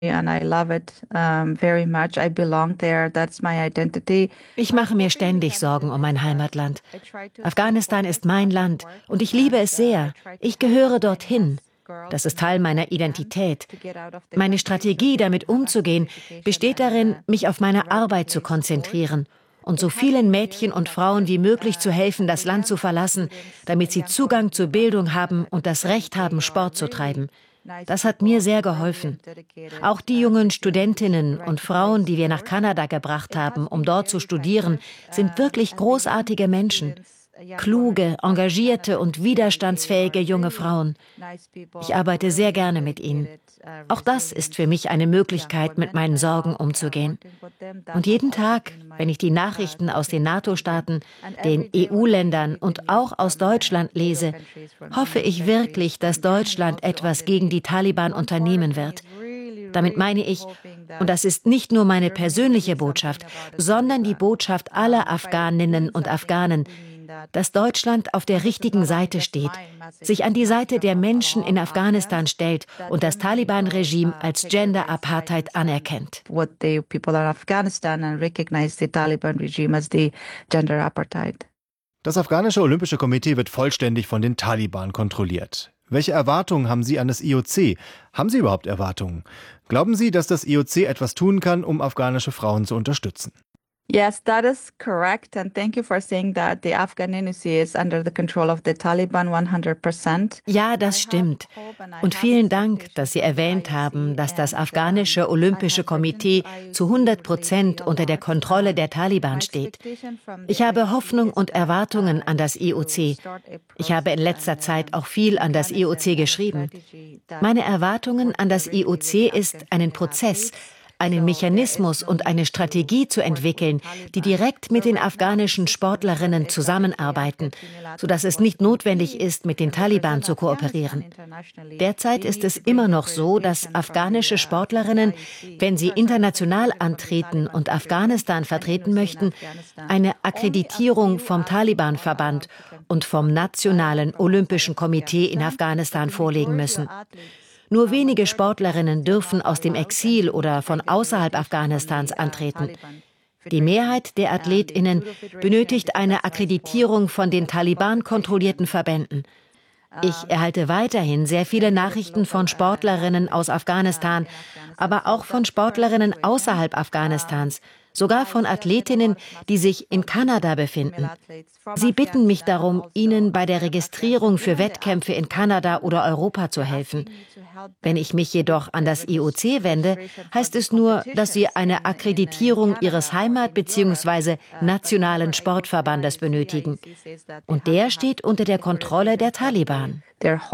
and I love it very much. I belong there. That's my identity. Ich mache mir ständig Sorgen um mein Heimatland. Afghanistan ist mein Land und ich liebe es sehr. Ich gehöre dorthin. Das ist Teil meiner Identität. Meine Strategie, damit umzugehen, besteht darin, mich auf meine Arbeit zu konzentrieren und so vielen Mädchen und Frauen wie möglich zu helfen, das Land zu verlassen, damit sie Zugang zur Bildung haben und das Recht haben, Sport zu treiben. Das hat mir sehr geholfen. Auch die jungen Studentinnen und Frauen, die wir nach Kanada gebracht haben, um dort zu studieren, sind wirklich großartige Menschen. Kluge, engagierte und widerstandsfähige junge Frauen. Ich arbeite sehr gerne mit ihnen. Auch das ist für mich eine Möglichkeit, mit meinen Sorgen umzugehen. Und jeden Tag, wenn ich die Nachrichten aus den NATO-Staaten, den EU-Ländern und auch aus Deutschland lese, hoffe ich wirklich, dass Deutschland etwas gegen die Taliban unternehmen wird. Damit meine ich, und das ist nicht nur meine persönliche Botschaft, sondern die Botschaft aller Afghaninnen und Afghanen, dass Deutschland auf der richtigen Seite steht, sich an die Seite der Menschen in Afghanistan stellt und das Taliban-Regime als Gender-Apartheid anerkennt. Das afghanische Olympische Komitee wird vollständig von den Taliban kontrolliert. Welche Erwartungen haben Sie an das IOC? Haben Sie überhaupt Erwartungen? Glauben Sie, dass das IOC etwas tun kann, um afghanische Frauen zu unterstützen? Yes, that is correct. And thank you for saying that the Afghan NUC is under the control of the Taliban 100%. Ja, das stimmt. Und vielen Dank, dass Sie erwähnt haben, dass das afghanische Olympische Komitee zu 100% unter der Kontrolle der Taliban steht. Ich habe Hoffnung und Erwartungen an das IOC. Ich habe in letzter Zeit auch viel an das IOC geschrieben. Meine Erwartungen an das IOC ist, einen Prozess, einen Mechanismus und eine Strategie zu entwickeln, die direkt mit den afghanischen Sportlerinnen zusammenarbeiten, sodass es nicht notwendig ist, mit den Taliban zu kooperieren. Derzeit ist es immer noch so, dass afghanische Sportlerinnen, wenn sie international antreten und Afghanistan vertreten möchten, eine Akkreditierung vom Taliban-Verband und vom Nationalen Olympischen Komitee in Afghanistan vorlegen müssen. Nur wenige Sportlerinnen dürfen aus dem Exil oder von außerhalb Afghanistans antreten. Die Mehrheit der AthletInnen benötigt eine Akkreditierung von den Taliban-kontrollierten Verbänden. Ich erhalte weiterhin sehr viele Nachrichten von Sportlerinnen aus Afghanistan, aber auch von Sportlerinnen außerhalb Afghanistans, sogar von Athletinnen, die sich in Kanada befinden. Sie bitten mich darum, ihnen bei der Registrierung für Wettkämpfe in Kanada oder Europa zu helfen. Wenn ich mich jedoch an das IOC wende, heißt es nur, dass sie eine Akkreditierung ihres Heimat- bzw. nationalen Sportverbandes benötigen. Und der steht unter der Kontrolle der Taliban.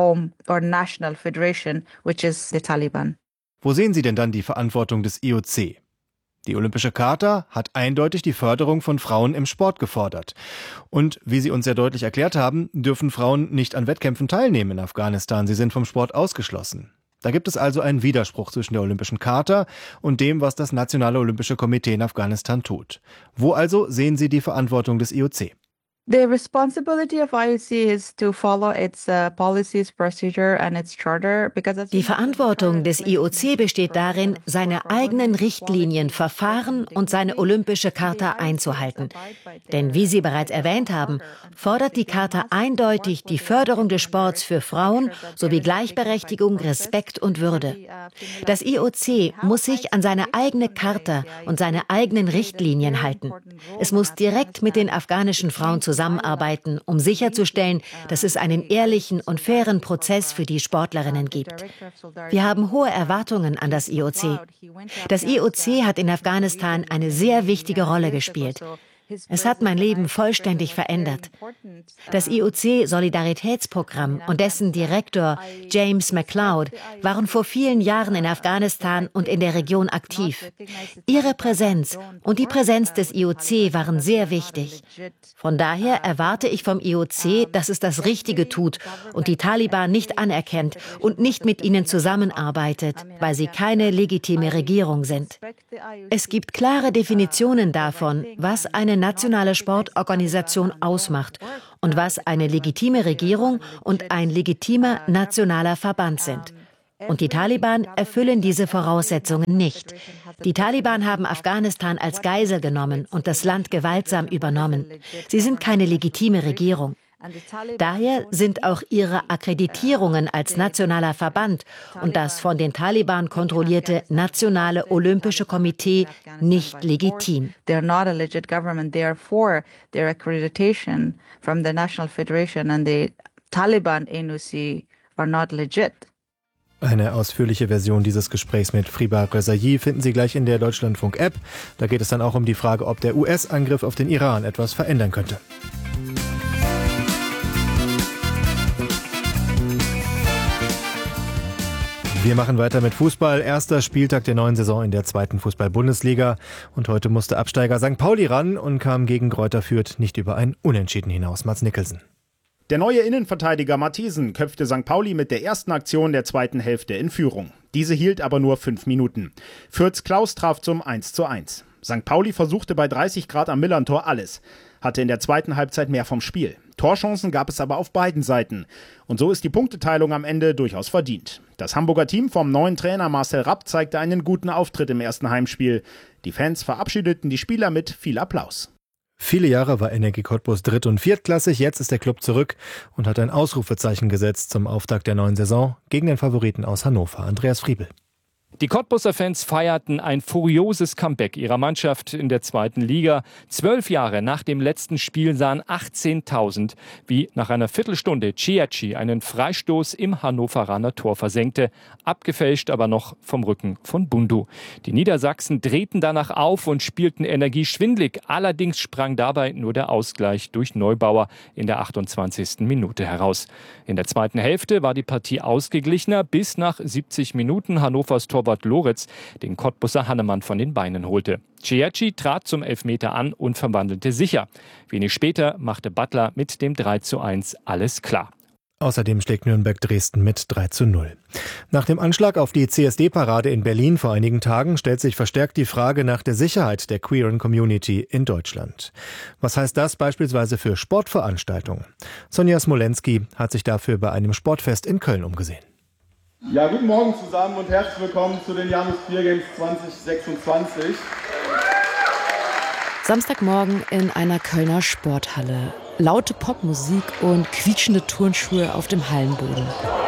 Wo sehen Sie denn dann die Verantwortung des IOC? Die Olympische Charta hat eindeutig die Förderung von Frauen im Sport gefordert. Und wie Sie uns sehr deutlich erklärt haben, dürfen Frauen nicht an Wettkämpfen teilnehmen in Afghanistan. Sie sind vom Sport ausgeschlossen. Da gibt es also einen Widerspruch zwischen der Olympischen Charta und dem, was das Nationale Olympische Komitee in Afghanistan tut. Wo also sehen Sie die Verantwortung des IOC? The responsibility of IOC is to follow its policies, procedure and its charter. Die Verantwortung des IOC besteht darin, seine eigenen Richtlinien, Verfahren und seine Olympische Charta einzuhalten. Denn wie Sie bereits erwähnt haben, fordert die Charta eindeutig die Förderung des Sports für Frauen sowie Gleichberechtigung, Respekt und Würde. Das IOC muss sich an seine eigene Charta und seine eigenen Richtlinien halten. Es muss direkt mit den afghanischen Frauen zusammenarbeiten, um sicherzustellen, dass es einen ehrlichen und fairen Prozess für die Sportlerinnen gibt. Wir haben hohe Erwartungen an das IOC. Das IOC hat in Afghanistan eine sehr wichtige Rolle gespielt. Es hat mein Leben vollständig verändert. Das IOC-Solidaritätsprogramm und dessen Direktor James McLeod waren vor vielen Jahren in Afghanistan und in der Region aktiv. Ihre Präsenz und die Präsenz des IOC waren sehr wichtig. Von daher erwarte ich vom IOC, dass es das Richtige tut und die Taliban nicht anerkennt und nicht mit ihnen zusammenarbeitet, weil sie keine legitime Regierung sind. Es gibt klare Definitionen davon, was eine nationale Sportorganisation ausmacht und was eine legitime Regierung und ein legitimer nationaler Verband sind. Und die Taliban erfüllen diese Voraussetzungen nicht. Die Taliban haben Afghanistan als Geisel genommen und das Land gewaltsam übernommen. Sie sind keine legitime Regierung. Daher sind auch ihre Akkreditierungen als nationaler Verband und das von den Taliban kontrollierte Nationale Olympische Komitee nicht legitim. They're not a legit government. Therefore, their accreditation from the National Federation and the Taliban NOC are not legit. Eine ausführliche Version dieses Gesprächs mit Friba Rezaei finden Sie gleich in der Deutschlandfunk-App. Da geht es dann auch um die Frage, ob der US-Angriff auf den Iran etwas verändern könnte. Wir machen weiter mit Fußball. Erster Spieltag der neuen Saison in der 2. Fußball-Bundesliga. Und heute musste Absteiger St. Pauli ran und kam gegen Greuther Fürth nicht über ein Unentschieden hinaus. Mats Nicholson. Der neue Innenverteidiger Matthiesen köpfte St. Pauli mit der ersten Aktion der zweiten Hälfte in Führung. Diese hielt aber nur 5 Minuten. Fürths Klaus traf zum 1:1. St. Pauli versuchte bei 30 Grad am Millerntor alles, hatte in der zweiten Halbzeit mehr vom Spiel. Torchancen gab es aber auf beiden Seiten. Und so ist die Punkteteilung am Ende durchaus verdient. Das Hamburger Team vom neuen Trainer Marcel Rapp zeigte einen guten Auftritt im ersten Heimspiel. Die Fans verabschiedeten die Spieler mit viel Applaus. Viele Jahre war Energie Cottbus dritt- und viertklassig, jetzt ist der Club zurück und hat ein Ausrufezeichen gesetzt zum Auftakt der neuen Saison gegen den Favoriten aus Hannover, Andreas Friebel. Die Cottbuser Fans feierten ein furioses Comeback ihrer Mannschaft in der 2. Liga. 12 Jahre nach dem letzten Spiel sahen 18.000, wie nach einer Viertelstunde Ciacci einen Freistoß im Hannoveraner Tor versenkte, abgefälscht aber noch vom Rücken von Bundu. Die Niedersachsen drehten danach auf und spielten Energie schwindlig. Allerdings sprang dabei nur der Ausgleich durch Neubauer in der 28. Minute heraus. In der zweiten Hälfte war die Partie ausgeglichener, bis nach 70 Minuten Hannovers Torwart Loritz den Cottbuser Hannemann von den Beinen holte. Ciacci trat zum Elfmeter an und verwandelte sicher. Wenig später machte Butler mit dem 3:1 alles klar. Außerdem schlägt Nürnberg Dresden mit 3:0. Nach dem Anschlag auf die CSD-Parade in Berlin vor einigen Tagen stellt sich verstärkt die Frage nach der Sicherheit der queeren Community in Deutschland. Was heißt das beispielsweise für Sportveranstaltungen? Sonja Smolenski hat sich dafür bei einem Sportfest in Köln umgesehen. Ja, guten Morgen zusammen und herzlich willkommen zu den Janus Queer Games 2026. Samstagmorgen in einer Kölner Sporthalle. Laute Popmusik und quietschende Turnschuhe auf dem Hallenboden.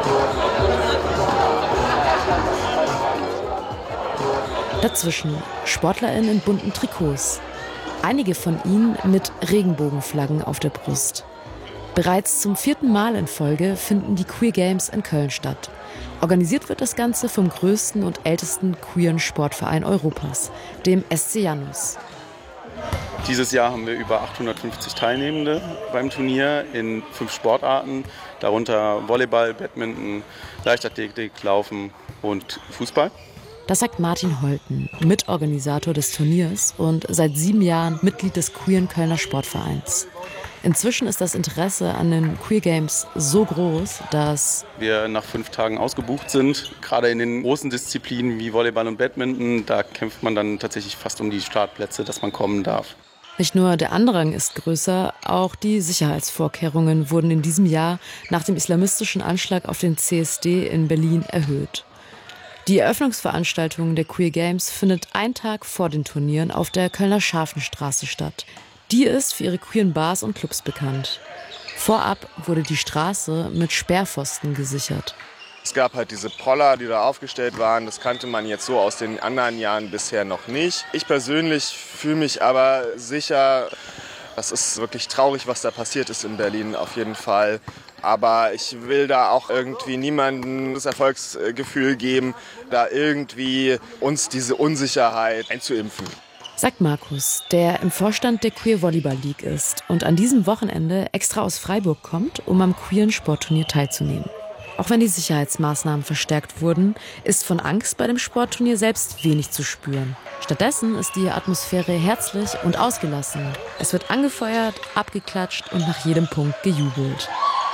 Dazwischen SportlerInnen in bunten Trikots. Einige von ihnen mit Regenbogenflaggen auf der Brust. Bereits zum 4. Mal in Folge finden die Queer Games in Köln statt. Organisiert wird das Ganze vom größten und ältesten queeren Sportverein Europas, dem SC Janus. Dieses Jahr haben wir über 850 Teilnehmende beim Turnier in 5 Sportarten, darunter Volleyball, Badminton, Leichtathletik, Laufen und Fußball. Das sagt Martin Holten, Mitorganisator des Turniers und seit 7 Jahren Mitglied des queeren Kölner Sportvereins. Inzwischen ist das Interesse an den Queer Games so groß, dass wir nach 5 Tagen ausgebucht sind. Gerade in den großen Disziplinen wie Volleyball und Badminton, da kämpft man dann tatsächlich fast um die Startplätze, dass man kommen darf. Nicht nur der Andrang ist größer, auch die Sicherheitsvorkehrungen wurden in diesem Jahr nach dem islamistischen Anschlag auf den CSD in Berlin erhöht. Die Eröffnungsveranstaltung der Queer Games findet einen Tag vor den Turnieren auf der Kölner Scharfenstraße statt. Die ist für ihre queeren Bars und Clubs bekannt. Vorab wurde die Straße mit Sperrpfosten gesichert. Es gab halt diese Poller, die da aufgestellt waren. Das kannte man jetzt so aus den anderen Jahren bisher noch nicht. Ich persönlich fühle mich aber sicher. Das ist wirklich traurig, was da passiert ist in Berlin, auf jeden Fall. Aber ich will da auch irgendwie niemandem das Erfolgsgefühl geben, da irgendwie uns diese Unsicherheit einzuimpfen. Sagt Markus, der im Vorstand der Queer Volleyball League ist und an diesem Wochenende extra aus Freiburg kommt, um am queeren Sportturnier teilzunehmen. Auch wenn die Sicherheitsmaßnahmen verstärkt wurden, ist von Angst bei dem Sportturnier selbst wenig zu spüren. Stattdessen ist die Atmosphäre herzlich und ausgelassen. Es wird angefeuert, abgeklatscht und nach jedem Punkt gejubelt.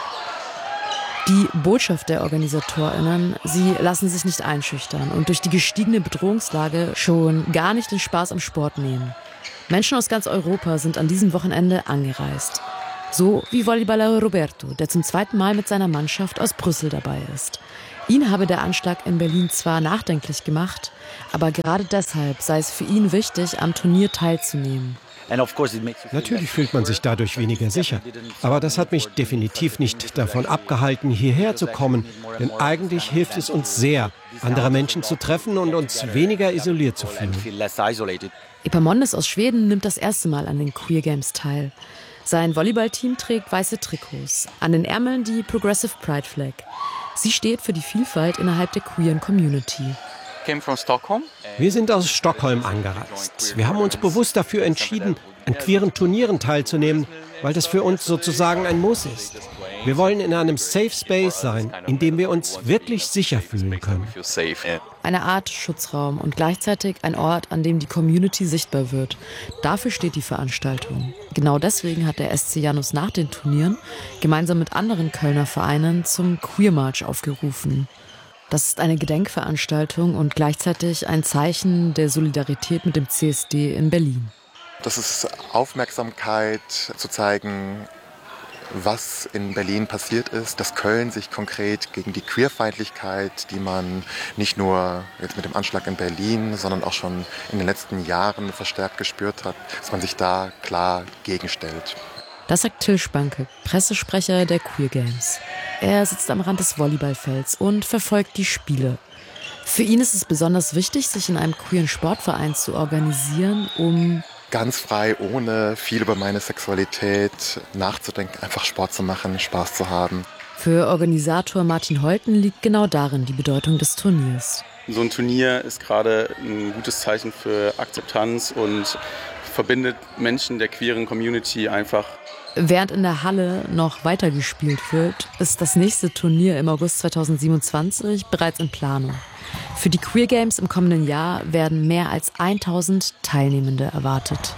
Die Botschaft der OrganisatorInnen, sie lassen sich nicht einschüchtern und durch die gestiegene Bedrohungslage schon gar nicht den Spaß am Sport nehmen. Menschen aus ganz Europa sind an diesem Wochenende angereist. So wie Volleyballer Roberto, der zum 2. Mal mit seiner Mannschaft aus Brüssel dabei ist. Ihn habe der Anschlag in Berlin zwar nachdenklich gemacht, aber gerade deshalb sei es für ihn wichtig, am Turnier teilzunehmen. Natürlich fühlt man sich dadurch weniger sicher. Aber das hat mich definitiv nicht davon abgehalten, hierher zu kommen. Denn eigentlich hilft es uns sehr, andere Menschen zu treffen und uns weniger isoliert zu fühlen. Epamondes aus Schweden nimmt das erste Mal an den Queer Games teil. Sein Volleyballteam trägt weiße Trikots, an den Ärmeln die Progressive Pride Flag. Sie steht für die Vielfalt innerhalb der queeren Community. Wir sind aus Stockholm angereist. Wir haben uns bewusst dafür entschieden, an queeren Turnieren teilzunehmen, weil das für uns sozusagen ein Muss ist. Wir wollen in einem Safe Space sein, in dem wir uns wirklich sicher fühlen können. Eine Art Schutzraum und gleichzeitig ein Ort, an dem die Community sichtbar wird. Dafür steht die Veranstaltung. Genau deswegen hat der SC Janus nach den Turnieren gemeinsam mit anderen Kölner Vereinen zum Queer March aufgerufen. Das ist eine Gedenkveranstaltung und gleichzeitig ein Zeichen der Solidarität mit dem CSD in Berlin. Das ist Aufmerksamkeit zu zeigen, was in Berlin passiert ist, dass Köln sich konkret gegen die Queerfeindlichkeit, die man nicht nur jetzt mit dem Anschlag in Berlin, sondern auch schon in den letzten Jahren verstärkt gespürt hat, dass man sich da klar gegenstellt. Das sagt Till Spanke, Pressesprecher der Queer Games. Er sitzt am Rand des Volleyballfelds und verfolgt die Spiele. Für ihn ist es besonders wichtig, sich in einem queeren Sportverein zu organisieren, um ganz frei, ohne viel über meine Sexualität nachzudenken, einfach Sport zu machen, Spaß zu haben. Für Organisator Martin Holten liegt genau darin die Bedeutung des Turniers. So ein Turnier ist gerade ein gutes Zeichen für Akzeptanz und verbindet Menschen der queeren Community einfach. Während in der Halle noch weitergespielt wird, ist das nächste Turnier im August 2027 bereits in Planung. Für die Queer Games im kommenden Jahr werden mehr als 1000 Teilnehmende erwartet.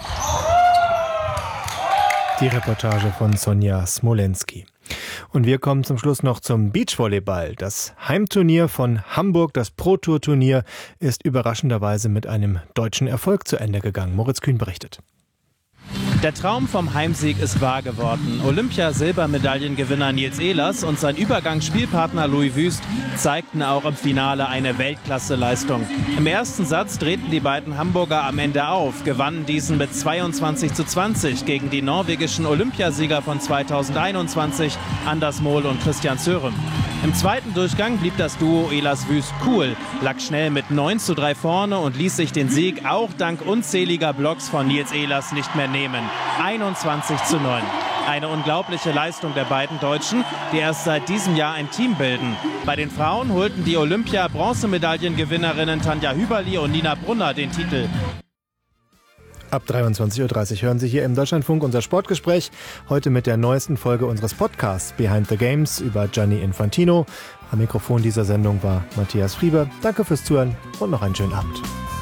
Die Reportage von Sonja Smolenski. Und wir kommen zum Schluss noch zum Beachvolleyball. Das Heimturnier von Hamburg, das Pro-Tour-Turnier, ist überraschenderweise mit einem deutschen Erfolg zu Ende gegangen. Moritz Kühn berichtet. Der Traum vom Heimsieg ist wahr geworden. Olympia-Silbermedaillengewinner Nils Ehlers und sein Übergangsspielpartner Louis Wüst zeigten auch im Finale eine Weltklasse-Leistung. Im ersten Satz drehten die beiden Hamburger am Ende auf, gewannen diesen mit 22:20 gegen die norwegischen Olympiasieger von 2021, Anders Mohl und Christian Sørem. Im zweiten Durchgang blieb das Duo Ehlers-Wüst cool, lag schnell mit 9:3 vorne und ließ sich den Sieg auch dank unzähliger Blocks von Nils Ehlers nicht mehr nehmen. 21:9. Eine unglaubliche Leistung der beiden Deutschen, die erst seit diesem Jahr ein Team bilden. Bei den Frauen holten die Olympia-Bronzemedaillengewinnerinnen Tanja Hüberli und Nina Brunner den Titel. Ab 23:30 Uhr hören Sie hier im Deutschlandfunk unser Sportgespräch. Heute mit der neuesten Folge unseres Podcasts Behind the Games über Gianni Infantino. Am Mikrofon dieser Sendung war Matthias Friebe. Danke fürs Zuhören und noch einen schönen Abend.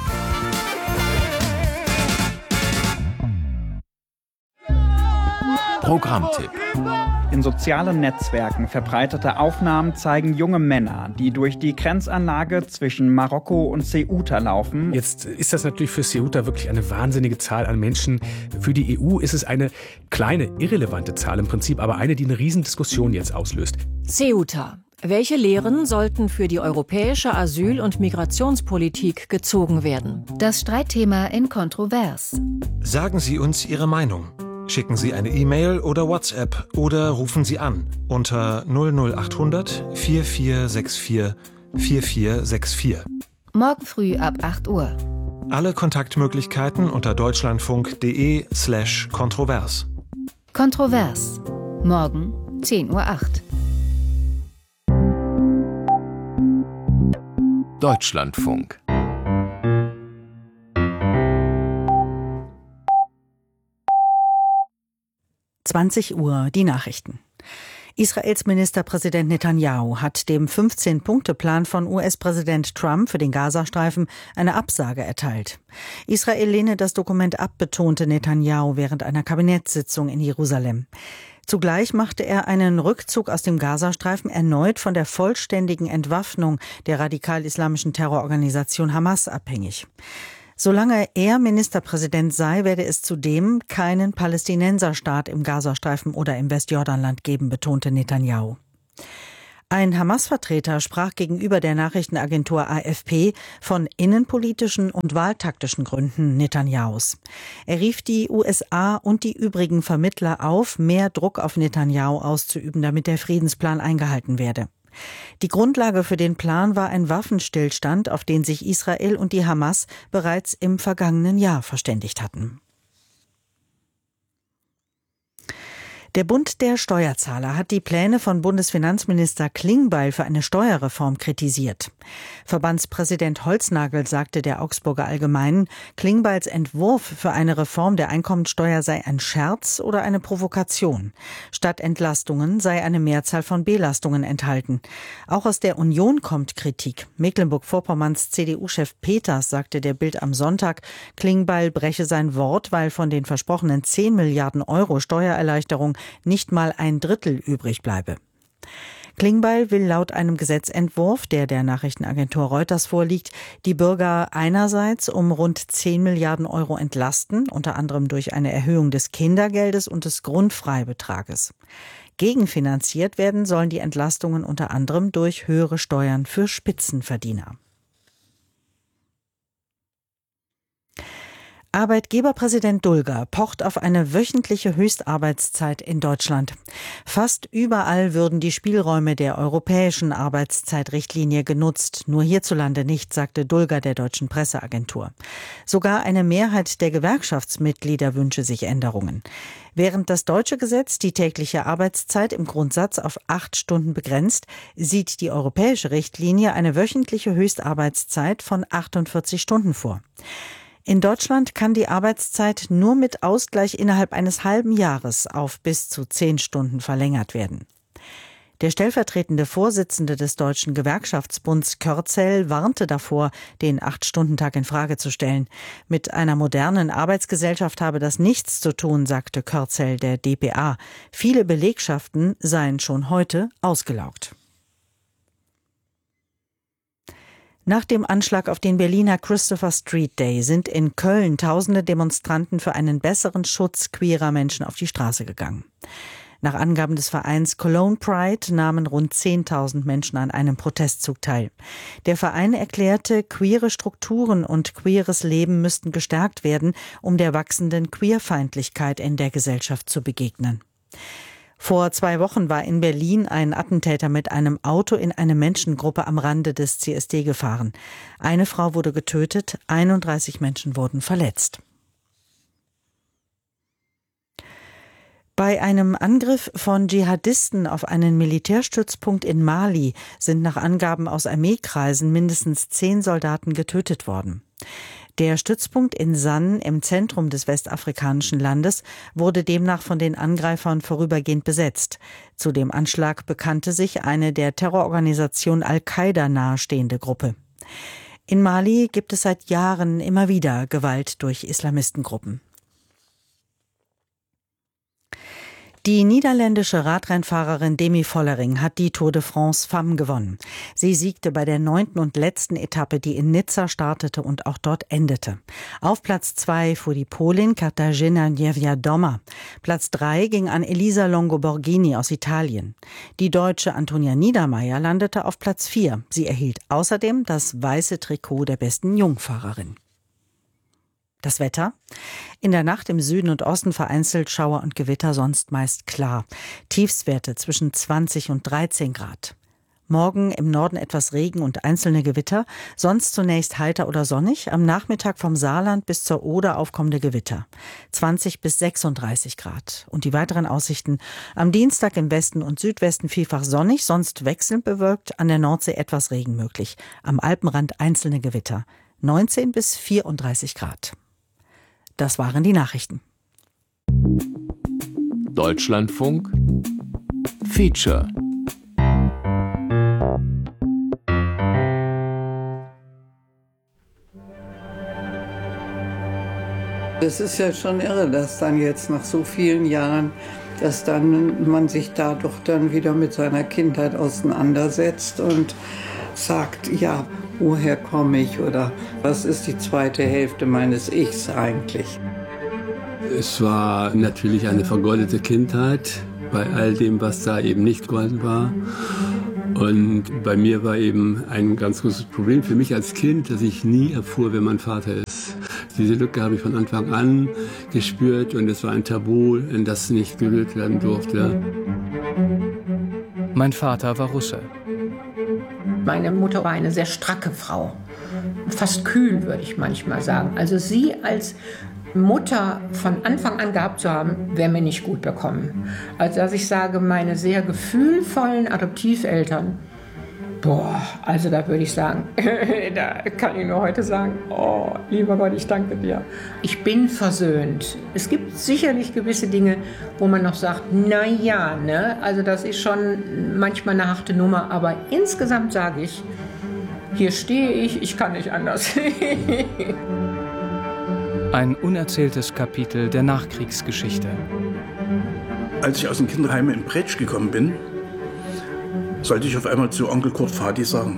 Programmtipp. In sozialen Netzwerken verbreitete Aufnahmen zeigen junge Männer, die durch die Grenzanlage zwischen Marokko und Ceuta laufen. Jetzt ist das natürlich für Ceuta wirklich eine wahnsinnige Zahl an Menschen. Für die EU ist es eine kleine, irrelevante Zahl im Prinzip, aber eine, die eine Riesendiskussion jetzt auslöst. Ceuta. Welche Lehren sollten für die europäische Asyl- und Migrationspolitik gezogen werden? Das Streitthema in Kontrovers. Sagen Sie uns Ihre Meinung. Schicken Sie eine E-Mail oder WhatsApp oder rufen Sie an unter 00800 4464 4464. Morgen früh ab 8 Uhr. Alle Kontaktmöglichkeiten unter deutschlandfunk.de/kontrovers. Kontrovers. Morgen 10:08 Uhr. Deutschlandfunk. Uhr, die Nachrichten. Israels Ministerpräsident Netanyahu hat dem 15-Punkte-Plan von US-Präsident Trump für den Gazastreifen eine Absage erteilt. Israel lehne das Dokument ab, betonte Netanyahu während einer Kabinettssitzung in Jerusalem. Zugleich machte er einen Rückzug aus dem Gazastreifen erneut von der vollständigen Entwaffnung der radikal-islamischen Terrororganisation Hamas abhängig. Solange er Ministerpräsident sei, werde es zudem keinen Palästinenserstaat im Gazastreifen oder im Westjordanland geben, betonte Netanyahu. Ein Hamas-Vertreter sprach gegenüber der Nachrichtenagentur AFP von innenpolitischen und wahltaktischen Gründen Netanyahus. Er rief die USA und die übrigen Vermittler auf, mehr Druck auf Netanyahu auszuüben, damit der Friedensplan eingehalten werde. Die Grundlage für den Plan war ein Waffenstillstand, auf den sich Israel und die Hamas bereits im vergangenen Jahr verständigt hatten. Der Bund der Steuerzahler hat die Pläne von Bundesfinanzminister Klingbeil für eine Steuerreform kritisiert. Verbandspräsident Holznagel sagte der Augsburger Allgemeinen, Klingbeils Entwurf für eine Reform der Einkommensteuer sei ein Scherz oder eine Provokation. Statt Entlastungen sei eine Mehrzahl von Belastungen enthalten. Auch aus der Union kommt Kritik. Mecklenburg-Vorpommerns CDU-Chef Peters sagte der Bild am Sonntag, Klingbeil breche sein Wort, weil von den versprochenen 10 Milliarden Euro Steuererleichterung nicht mal ein Drittel übrig bleibe. Klingbeil will laut einem Gesetzentwurf, der der Nachrichtenagentur Reuters vorliegt, die Bürger einerseits um rund 10 Milliarden Euro entlasten, unter anderem durch eine Erhöhung des Kindergeldes und des Grundfreibetrages. Gegenfinanziert werden sollen die Entlastungen unter anderem durch höhere Steuern für Spitzenverdiener. Arbeitgeberpräsident Dulger pocht auf eine wöchentliche Höchstarbeitszeit in Deutschland. Fast überall würden die Spielräume der europäischen Arbeitszeitrichtlinie genutzt, nur hierzulande nicht, sagte Dulger der deutschen Presseagentur. Sogar eine Mehrheit der Gewerkschaftsmitglieder wünsche sich Änderungen. Während das deutsche Gesetz die tägliche Arbeitszeit im Grundsatz auf 8 Stunden begrenzt, sieht die europäische Richtlinie eine wöchentliche Höchstarbeitszeit von 48 Stunden vor. In Deutschland kann die Arbeitszeit nur mit Ausgleich innerhalb eines halben Jahres auf bis zu 10 Stunden verlängert werden. Der stellvertretende Vorsitzende des Deutschen Gewerkschaftsbunds Körzel warnte davor, den 8-Stunden-Tag in Frage zu stellen. Mit einer modernen Arbeitsgesellschaft habe das nichts zu tun, sagte Körzel der dpa. Viele Belegschaften seien schon heute ausgelaugt. Nach dem Anschlag auf den Berliner Christopher Street Day sind in Köln tausende Demonstranten für einen besseren Schutz queerer Menschen auf die Straße gegangen. Nach Angaben des Vereins Cologne Pride nahmen rund 10.000 Menschen an einem Protestzug teil. Der Verein erklärte, queere Strukturen und queeres Leben müssten gestärkt werden, um der wachsenden Queerfeindlichkeit in der Gesellschaft zu begegnen. Vor 2 Wochen war in Berlin ein Attentäter mit einem Auto in eine Menschengruppe am Rande des CSD gefahren. Eine Frau wurde getötet, 31 Menschen wurden verletzt. Bei einem Angriff von Dschihadisten auf einen Militärstützpunkt in Mali sind nach Angaben aus Armeekreisen mindestens 10 Soldaten getötet worden. Der Stützpunkt in Sann im Zentrum des westafrikanischen Landes wurde demnach von den Angreifern vorübergehend besetzt. Zu dem Anschlag bekannte sich eine der Terrororganisation Al-Qaida nahestehende Gruppe. In Mali gibt es seit Jahren immer wieder Gewalt durch Islamistengruppen. Die niederländische Radrennfahrerin Demi Vollering hat die Tour de France Femmes gewonnen. Sie siegte bei der 9. und letzten Etappe, die in Nizza startete und auch dort endete. Auf Platz 2 fuhr die Polin Katarzyna Niewiadoma. Platz 3 ging an Elisa Longo-Borghini aus Italien. Die Deutsche Antonia Niedermeier landete auf Platz 4. Sie erhielt außerdem das weiße Trikot der besten Jungfahrerin. Das Wetter? In der Nacht im Süden und Osten vereinzelt Schauer und Gewitter, sonst meist klar. Tiefstwerte zwischen 20 und 13 Grad. Morgen im Norden etwas Regen und einzelne Gewitter, sonst zunächst heiter oder sonnig, am Nachmittag vom Saarland bis zur Oder aufkommende Gewitter. 20 bis 36 Grad. Und die weiteren Aussichten: am Dienstag im Westen und Südwesten vielfach sonnig, sonst wechselnd bewölkt, an der Nordsee etwas Regen möglich. Am Alpenrand einzelne Gewitter. 19 bis 34 Grad. Das waren die Nachrichten. Deutschlandfunk Feature. Das ist ja schon irre, dass dann jetzt nach so vielen Jahren, dass dann man sich da doch dann wieder mit seiner Kindheit auseinandersetzt und sagt, ja, woher komme ich oder was ist die zweite Hälfte meines Ichs eigentlich? Es war natürlich eine vergoldete Kindheit bei all dem, was da eben nicht Gold war. Und bei mir war eben ein ganz großes Problem für mich als Kind, dass ich nie erfuhr, wer mein Vater ist. Diese Lücke habe ich von Anfang an gespürt und es war ein Tabu, in das nicht gerührt werden durfte. Mein Vater war Russe. Meine Mutter war eine sehr stracke Frau. Fast kühl, würde ich manchmal sagen. Also sie als Mutter von Anfang an gehabt zu haben, wäre mir nicht gut bekommen. Also dass ich sage, meine sehr gefühlvollen Adoptiveltern, also da würde ich sagen, da kann ich nur heute sagen, oh, lieber Gott, ich danke dir. Ich bin versöhnt. Es gibt sicherlich gewisse Dinge, wo man noch sagt, na ja, ne, also das ist schon manchmal eine harte Nummer, aber insgesamt sage ich, hier stehe ich kann nicht anders. Ein unerzähltes Kapitel der Nachkriegsgeschichte. Als ich aus dem Kinderheim in Bretsch gekommen bin, sollte ich auf einmal zu Onkel Kurt Vati sagen.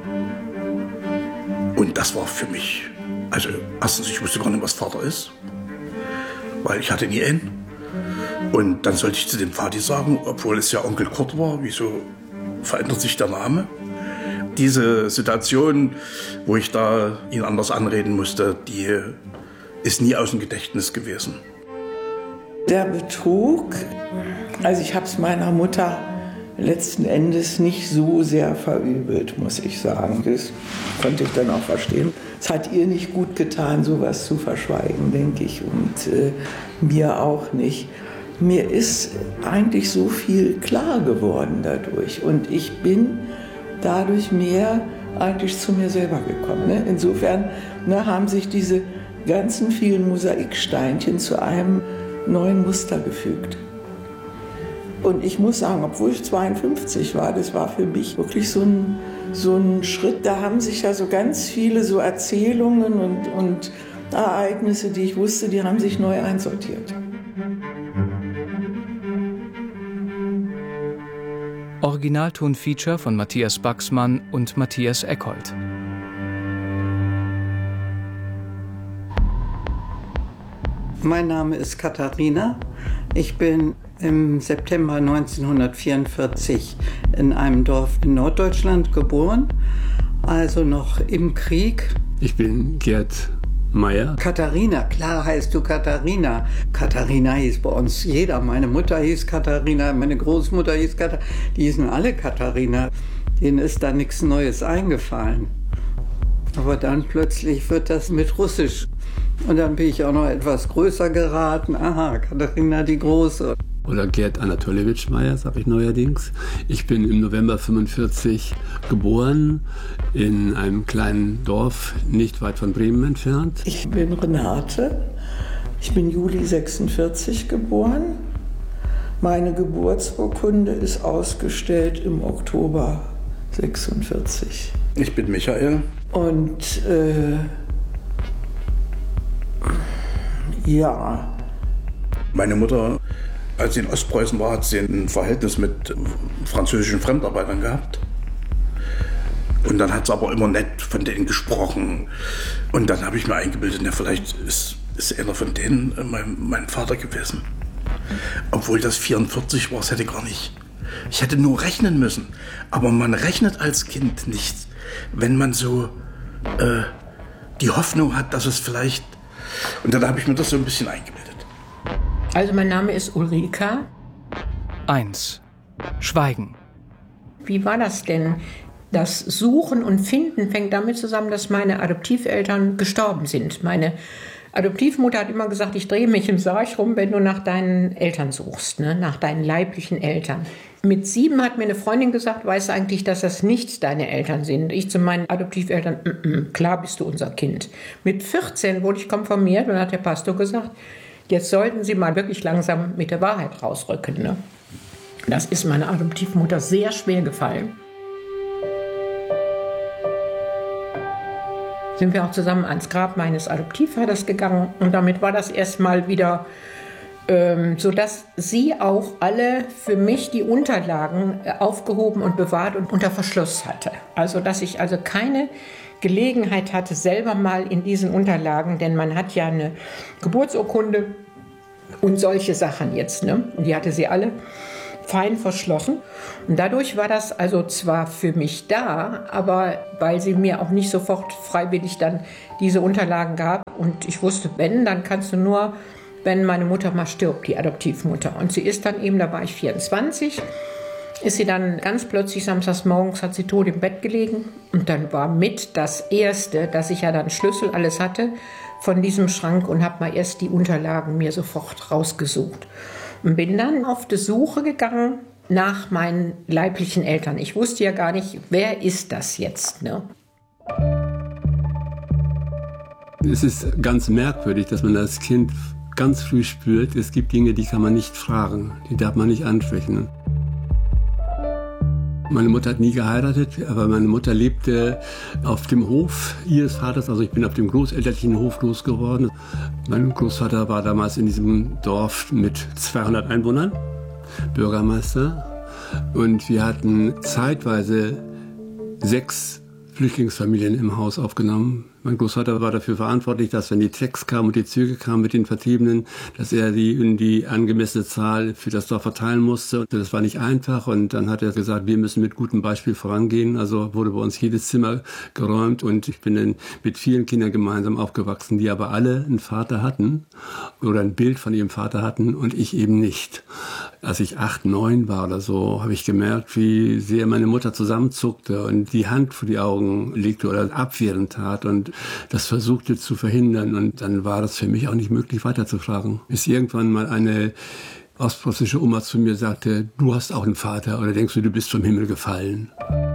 Und das war für mich, also erstens, ich wusste gar nicht, was Vater ist, weil ich hatte nie einen. Und dann sollte ich zu dem Vati sagen, obwohl es ja Onkel Kurt war, wieso verändert sich der Name? Diese Situation, wo ich da ihn anders anreden musste, die ist nie aus dem Gedächtnis gewesen. Der Betrug, also ich habe es meiner Mutter letzten Endes nicht so sehr verübelt, muss ich sagen. Das konnte ich dann auch verstehen. Es hat ihr nicht gut getan, sowas zu verschweigen, denke ich, und mir auch nicht. Mir ist eigentlich so viel klar geworden dadurch und ich bin dadurch mehr eigentlich zu mir selber gekommen. Ne? Insofern haben sich diese ganzen vielen Mosaiksteinchen zu einem neuen Muster gefügt. Und ich muss sagen, obwohl ich 52 war, das war für mich wirklich so ein Schritt. Da haben sich ja so ganz viele so Erzählungen und Ereignisse, die ich wusste, die haben sich neu einsortiert. Originalton-Feature von Matthias Baxmann und Matthias Eckhold. Mein Name ist Katharina. Ich bin im September 1944 in einem Dorf in Norddeutschland geboren, also noch im Krieg. Ich bin Gerd Meyer. Katharina, klar heißt du Katharina. Katharina hieß bei uns jeder. Meine Mutter hieß Katharina, meine Großmutter hieß Katharina. Die hießen alle Katharina. Denen ist da nichts Neues eingefallen. Aber dann plötzlich wird das mit Russisch. Und dann bin ich auch noch etwas größer geraten. Aha, Katharina die Große. Oder Gerd Anatoliewitsch Meyer, sage ich neuerdings. Ich bin im November 1945 geboren in einem kleinen Dorf nicht weit von Bremen entfernt. Ich bin Renate. Ich bin Juli 1946 geboren. Meine Geburtsurkunde ist ausgestellt im Oktober 1946. Ich bin Michael. Und ja. Meine Mutter, als sie in Ostpreußen war, hat sie ein Verhältnis mit französischen Fremdarbeitern gehabt. Und dann hat sie aber immer nett von denen gesprochen. Und dann habe ich mir eingebildet, ja, vielleicht ist einer von denen mein Vater gewesen. Obwohl das 44 war, das hätte gar nicht. Ich hätte nur rechnen müssen. Aber man rechnet als Kind nicht, wenn man so die Hoffnung hat, dass es vielleicht... Und dann habe ich mir das so ein bisschen eingebildet. Also mein Name ist Ulrika. 1. Schweigen. Wie war das denn? Das Suchen und Finden fängt damit zusammen, dass meine Adoptiveltern gestorben sind. Meine Adoptivmutter hat immer gesagt, ich drehe mich im Sarg rum, wenn du nach deinen Eltern suchst, ne? Nach deinen leiblichen Eltern. Mit 7 hat mir eine Freundin gesagt, weißt du eigentlich, dass das nicht deine Eltern sind? Ich zu meinen Adoptiveltern, klar bist du unser Kind. Mit 14 wurde ich konfirmiert und hat der Pastor gesagt, jetzt sollten Sie mal wirklich langsam mit der Wahrheit rausrücken. Ne? Das ist meiner Adoptivmutter sehr schwer gefallen. Sind wir auch zusammen ans Grab meines Adoptivvaters gegangen und damit war das erstmal wieder sodass sie auch alle für mich die Unterlagen aufgehoben und bewahrt und unter Verschluss hatte. Also dass ich also keine Gelegenheit hatte, selber mal in diesen Unterlagen, denn man hat ja eine Geburtsurkunde und solche Sachen jetzt, ne? Und die hatte sie alle. fein verschlossen. Und dadurch war das also zwar für mich da, aber weil sie mir auch nicht sofort freiwillig dann diese Unterlagen gab. Und ich wusste, dann kannst du nur, wenn meine Mutter mal stirbt, die Adoptivmutter. Und sie ist dann eben, da war ich 24, ist sie dann ganz plötzlich samstags morgens, hat sie tot im Bett gelegen. Und dann war mit das Erste, dass ich ja dann Schlüssel, alles hatte von diesem Schrank und habe mal erst die Unterlagen mir sofort rausgesucht. Und bin dann auf die Suche gegangen nach meinen leiblichen Eltern. Ich wusste ja gar nicht, wer ist das jetzt, ne? Es ist ganz merkwürdig, dass man als Kind ganz früh spürt, es gibt Dinge, die kann man nicht fragen, die darf man nicht ansprechen. Meine Mutter hat nie geheiratet, aber meine Mutter lebte auf dem Hof ihres Vaters. Also ich bin auf dem großelterlichen Hof groß geworden. Mein Großvater war damals in diesem Dorf mit 200 Einwohnern, Bürgermeister. Und wir hatten zeitweise 6 Flüchtlingsfamilien im Haus aufgenommen. Mein Großvater war dafür verantwortlich, dass wenn die Trecks kamen und die Züge kamen mit den Vertriebenen, dass er die angemessene Zahl für das Dorf verteilen musste. Das war nicht einfach und dann hat er gesagt, wir müssen mit gutem Beispiel vorangehen. Also wurde bei uns jedes Zimmer geräumt und ich bin dann mit vielen Kindern gemeinsam aufgewachsen, die aber alle einen Vater hatten oder ein Bild von ihrem Vater hatten und ich eben nicht. Als ich 8, 9 war oder so, habe ich gemerkt, wie sehr meine Mutter zusammenzuckte und die Hand vor die Augen legte oder abwehrend tat und das versuchte zu verhindern. Und dann war das für mich auch nicht möglich, weiterzufragen. Bis irgendwann mal eine ostpreußische Oma zu mir sagte, du hast auch einen Vater oder denkst du bist vom Himmel gefallen?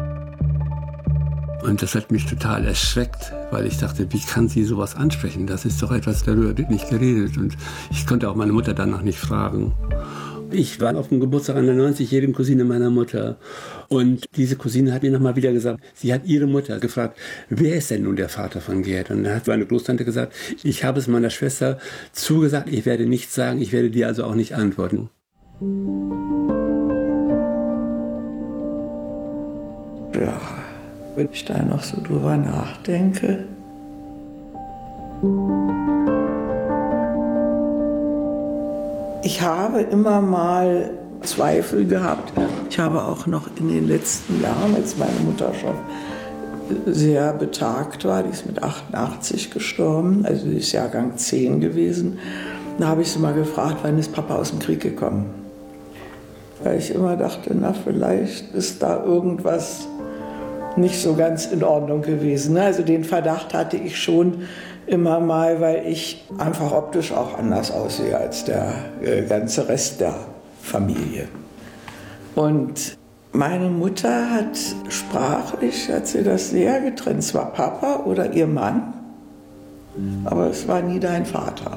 Und das hat mich total erschreckt, weil ich dachte, wie kann sie sowas ansprechen? Das ist doch etwas, darüber wird nicht geredet. Und ich konnte auch meine Mutter danach nicht fragen. Ich war auf dem Geburtstag einer 90-jährigen Cousine meiner Mutter. Und diese Cousine hat mir nochmal wieder gesagt, sie hat ihre Mutter gefragt, wer ist denn nun der Vater von Gerd? Und dann hat meine Großtante gesagt, ich habe es meiner Schwester zugesagt, ich werde nichts sagen, ich werde dir also auch nicht antworten. Ja, wenn ich da noch so drüber nachdenke. Ich habe immer mal Zweifel gehabt. Ich habe auch noch in den letzten Jahren, als meine Mutter schon sehr betagt war, die ist mit 88 gestorben, also sie ist Jahrgang 10 gewesen, da habe ich sie mal gefragt, wann ist Papa aus dem Krieg gekommen? Weil ich immer dachte, na vielleicht ist da irgendwas nicht so ganz in Ordnung gewesen. Also den Verdacht hatte ich schon immer mal, weil ich einfach optisch auch anders aussehe als der ganze Rest der Familie. Und meine Mutter hat sprachlich, hat sie das sehr getrennt. Es war Papa oder ihr Mann, aber es war nie dein Vater.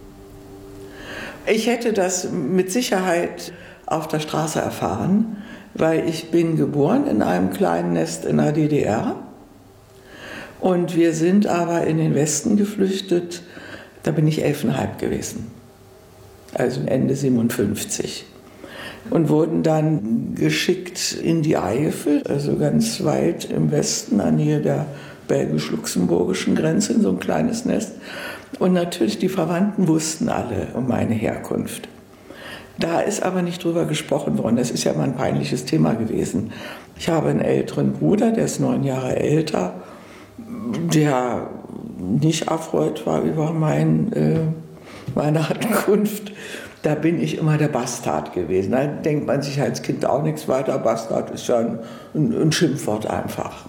Ich hätte das mit Sicherheit auf der Straße erfahren, weil ich bin geboren in einem kleinen Nest in der DDR. Und wir sind aber in den Westen geflüchtet, da bin ich 11,5 gewesen, also Ende 57. Und wurden dann geschickt in die Eifel, also ganz weit im Westen, an Nähe der belgisch-luxemburgischen Grenze, in so ein kleines Nest. Und natürlich, die Verwandten wussten alle um meine Herkunft. Da ist aber nicht drüber gesprochen worden, das ist ja mal ein peinliches Thema gewesen. Ich habe einen älteren Bruder, der ist 9 Jahre älter, der nicht erfreut war über meine Ankunft. Da bin ich immer der Bastard gewesen. Da denkt man sich als Kind auch nichts weiter. Bastard ist ja ein Schimpfwort einfach.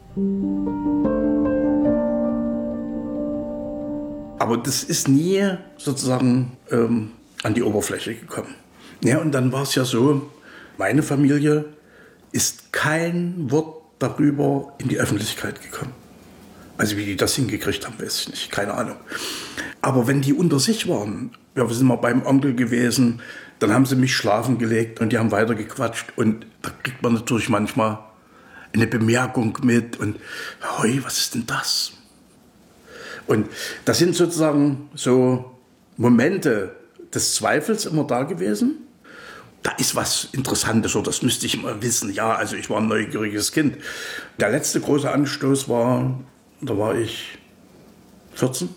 Aber das ist nie sozusagen an die Oberfläche gekommen. Ja, und dann war es ja so, meine Familie ist kein Wort darüber in die Öffentlichkeit gekommen. Also wie die das hingekriegt haben, weiß ich nicht, keine Ahnung. Aber wenn die unter sich waren, wir sind mal beim Onkel gewesen, dann haben sie mich schlafen gelegt und die haben weitergequatscht und da kriegt man natürlich manchmal eine Bemerkung mit und hoi, was ist denn das? Und das sind sozusagen so Momente des Zweifels immer da gewesen. Da ist was Interessantes, oder das müsste ich mal wissen. Ja, also ich war ein neugieriges Kind. Der letzte große Anstoß war, da war ich 14.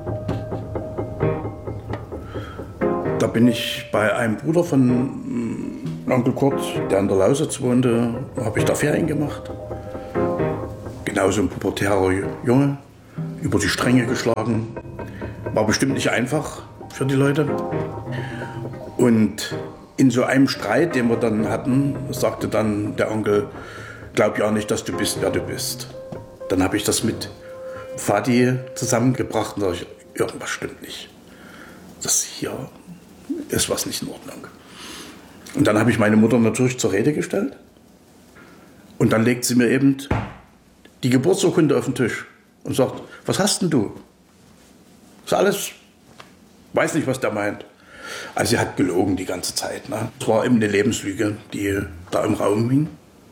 Da bin ich bei einem Bruder von Onkel Kurt, der in der Lausitz wohnte, habe ich da Ferien gemacht. Genauso ein pubertärer Junge, über die Stränge geschlagen. War bestimmt nicht einfach für die Leute. Und in so einem Streit, den wir dann hatten, sagte dann der Onkel, glaub ja nicht, dass du bist, wer du bist. Dann habe ich das mit Vati zusammengebracht und sage ich, irgendwas stimmt nicht. Das hier ist was nicht in Ordnung. Und dann habe ich meine Mutter natürlich zur Rede gestellt. Und dann legt sie mir eben die Geburtsurkunde auf den Tisch und sagt, was hast denn du? Das ist alles, weiß nicht, was der meint. Also sie hat gelogen die ganze Zeit. Ne? Es war eben eine Lebenslüge, die da im Raum hing.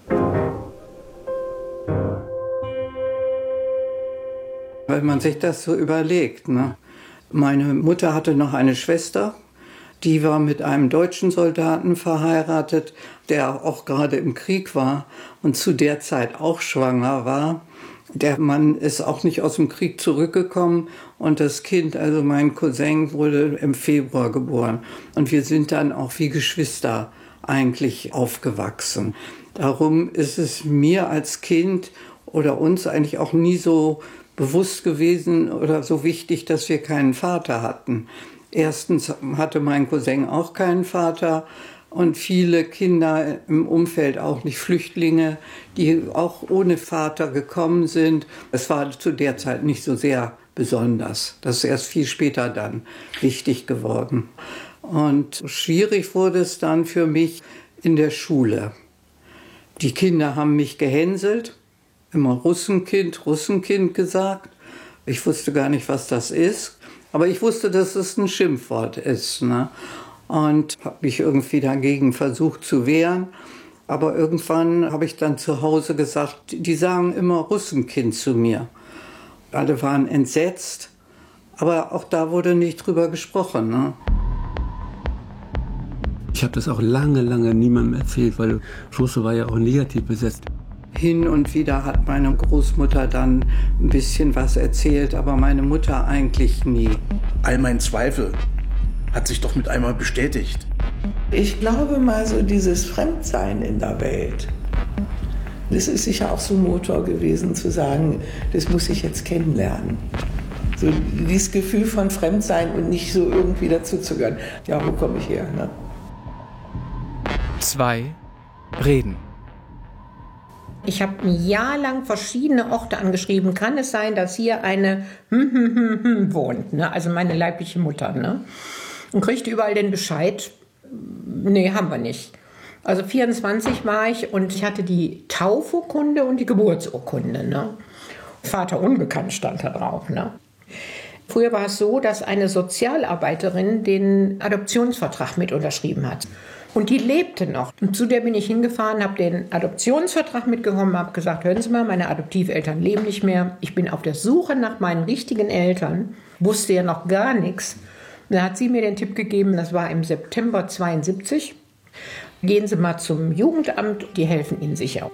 Wenn man sich das so überlegt, ne? Meine Mutter hatte noch eine Schwester, die war mit einem deutschen Soldaten verheiratet, der auch gerade im Krieg war und zu der Zeit auch schwanger war. Der Mann ist auch nicht aus dem Krieg zurückgekommen und das Kind, also mein Cousin, wurde im Februar geboren. Und wir sind dann auch wie Geschwister eigentlich aufgewachsen. Darum ist es mir als Kind oder uns eigentlich auch nie so bewusst gewesen oder so wichtig, dass wir keinen Vater hatten. Erstens hatte mein Cousin auch keinen Vater und viele Kinder im Umfeld auch nicht, Flüchtlinge, die auch ohne Vater gekommen sind. Es war zu der Zeit nicht so sehr besonders. Das ist erst viel später dann wichtig geworden. Und schwierig wurde es dann für mich in der Schule. Die Kinder haben mich gehänselt, immer Russenkind gesagt. Ich wusste gar nicht, was das ist. Aber ich wusste, dass es ein Schimpfwort ist. Ne? Und habe mich irgendwie dagegen versucht zu wehren. Aber irgendwann habe ich dann zu Hause gesagt, die sagen immer Russenkind zu mir. Alle waren entsetzt. Aber auch da wurde nicht drüber gesprochen. Ne? Ich habe das auch lange niemandem erzählt, weil Russe war ja auch negativ besetzt. Hin und wieder hat meine Großmutter dann ein bisschen was erzählt, aber meine Mutter eigentlich nie. All mein Zweifel hat sich doch mit einmal bestätigt. Ich glaube mal so dieses Fremdsein in der Welt. Das ist sicher auch so ein Motor gewesen, zu sagen, das muss ich jetzt kennenlernen. So dieses Gefühl von Fremdsein und nicht so irgendwie dazuzugehören. Ja, wo komme ich her? Ne? 2. Reden. Ich habe ein Jahr lang verschiedene Orte angeschrieben. Kann es sein, dass hier eine wohnt, ne? Also meine leibliche Mutter, ne? Und kriegte überall den Bescheid, nee, haben wir nicht. Also 24 war ich und ich hatte die Taufurkunde und die Geburtsurkunde, ne? Vater unbekannt stand da drauf, ne? Früher war es so, dass eine Sozialarbeiterin den Adoptionsvertrag mit unterschrieben hat. Und die lebte noch. Und zu der bin ich hingefahren, habe den Adoptionsvertrag mitgenommen, habe gesagt, hören Sie mal, meine Adoptiveltern leben nicht mehr. Ich bin auf der Suche nach meinen richtigen Eltern, wusste ja noch gar nichts. Und da hat sie mir den Tipp gegeben, das war im September 72. Gehen Sie mal zum Jugendamt, die helfen Ihnen sicher.